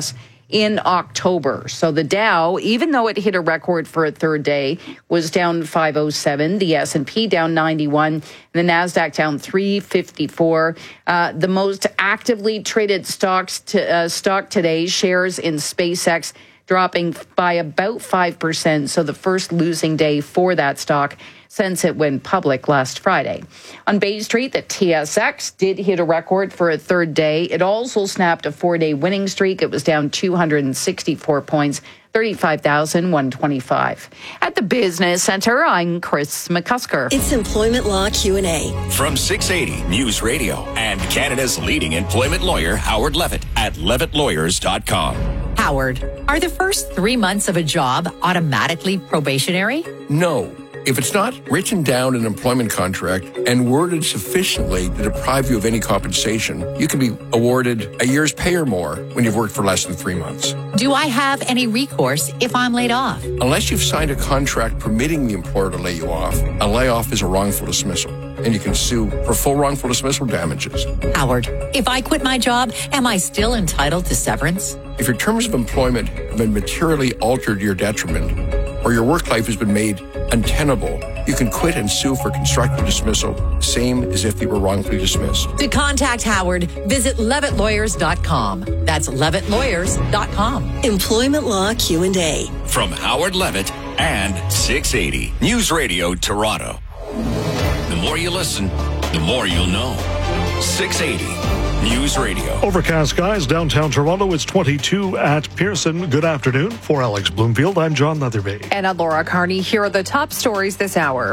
in October. So the Dow, even though it hit a record for a third day, was down five oh seven. The S and P down ninety-one. And the NASDAQ down three fifty-four. Uh, the most actively traded stocks to, uh, stock today, shares in SpaceX, dropping by about five percent. So the first losing day for that stock since it went public last Friday. On Bay Street, the T S X did hit a record for a third day. It also snapped a four-day winning streak. It was down two hundred sixty-four points, thirty-five thousand one hundred twenty-five. At the Business Center, I'm Chris McCusker. It's Employment Law Q and A. From six eighty News Radio and Canada's leading employment lawyer, Howard Levitt, at levitt lawyers dot com. Howard, are the first three months of a job automatically probationary? No. If it's not written down in an employment contract and worded sufficiently to deprive you of any compensation, you can be awarded a year's pay or more when you've worked for less than three months. Do I have any recourse if I'm laid off? Unless you've signed a contract permitting the employer to lay you off, a layoff is a wrongful dismissal, and you can sue for full wrongful dismissal damages. Howard, if I quit my job, am I still entitled to severance? If your terms of employment have been materially altered to your detriment, or your work life has been made untenable, you can quit and sue for constructive dismissal, same as if you were wrongfully dismissed. To contact Howard, visit levitt lawyers dot com. That's levitt lawyers dot com. Employment Law Q and A. From Howard Levitt and six eighty News Radio Toronto. The more you listen, the more you'll know. six eighty News Radio. Overcast skies downtown Toronto. It's twenty-two at Pearson. Good afternoon. For Alex Bloomfield, I'm John Leatherby. And I'm Laura Carney. Here are the top stories this hour.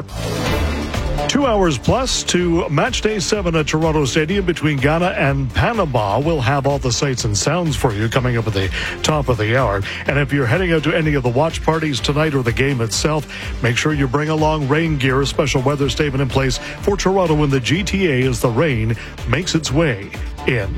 Two hours plus to Match Day seven at Toronto Stadium between Ghana and Panama. We'll have all the sights and sounds for you coming up at the top of the hour. And if you're heading out to any of the watch parties tonight or the game itself, make sure you bring along rain gear. A special weather statement in place for Toronto in the G T A as the rain makes its way in.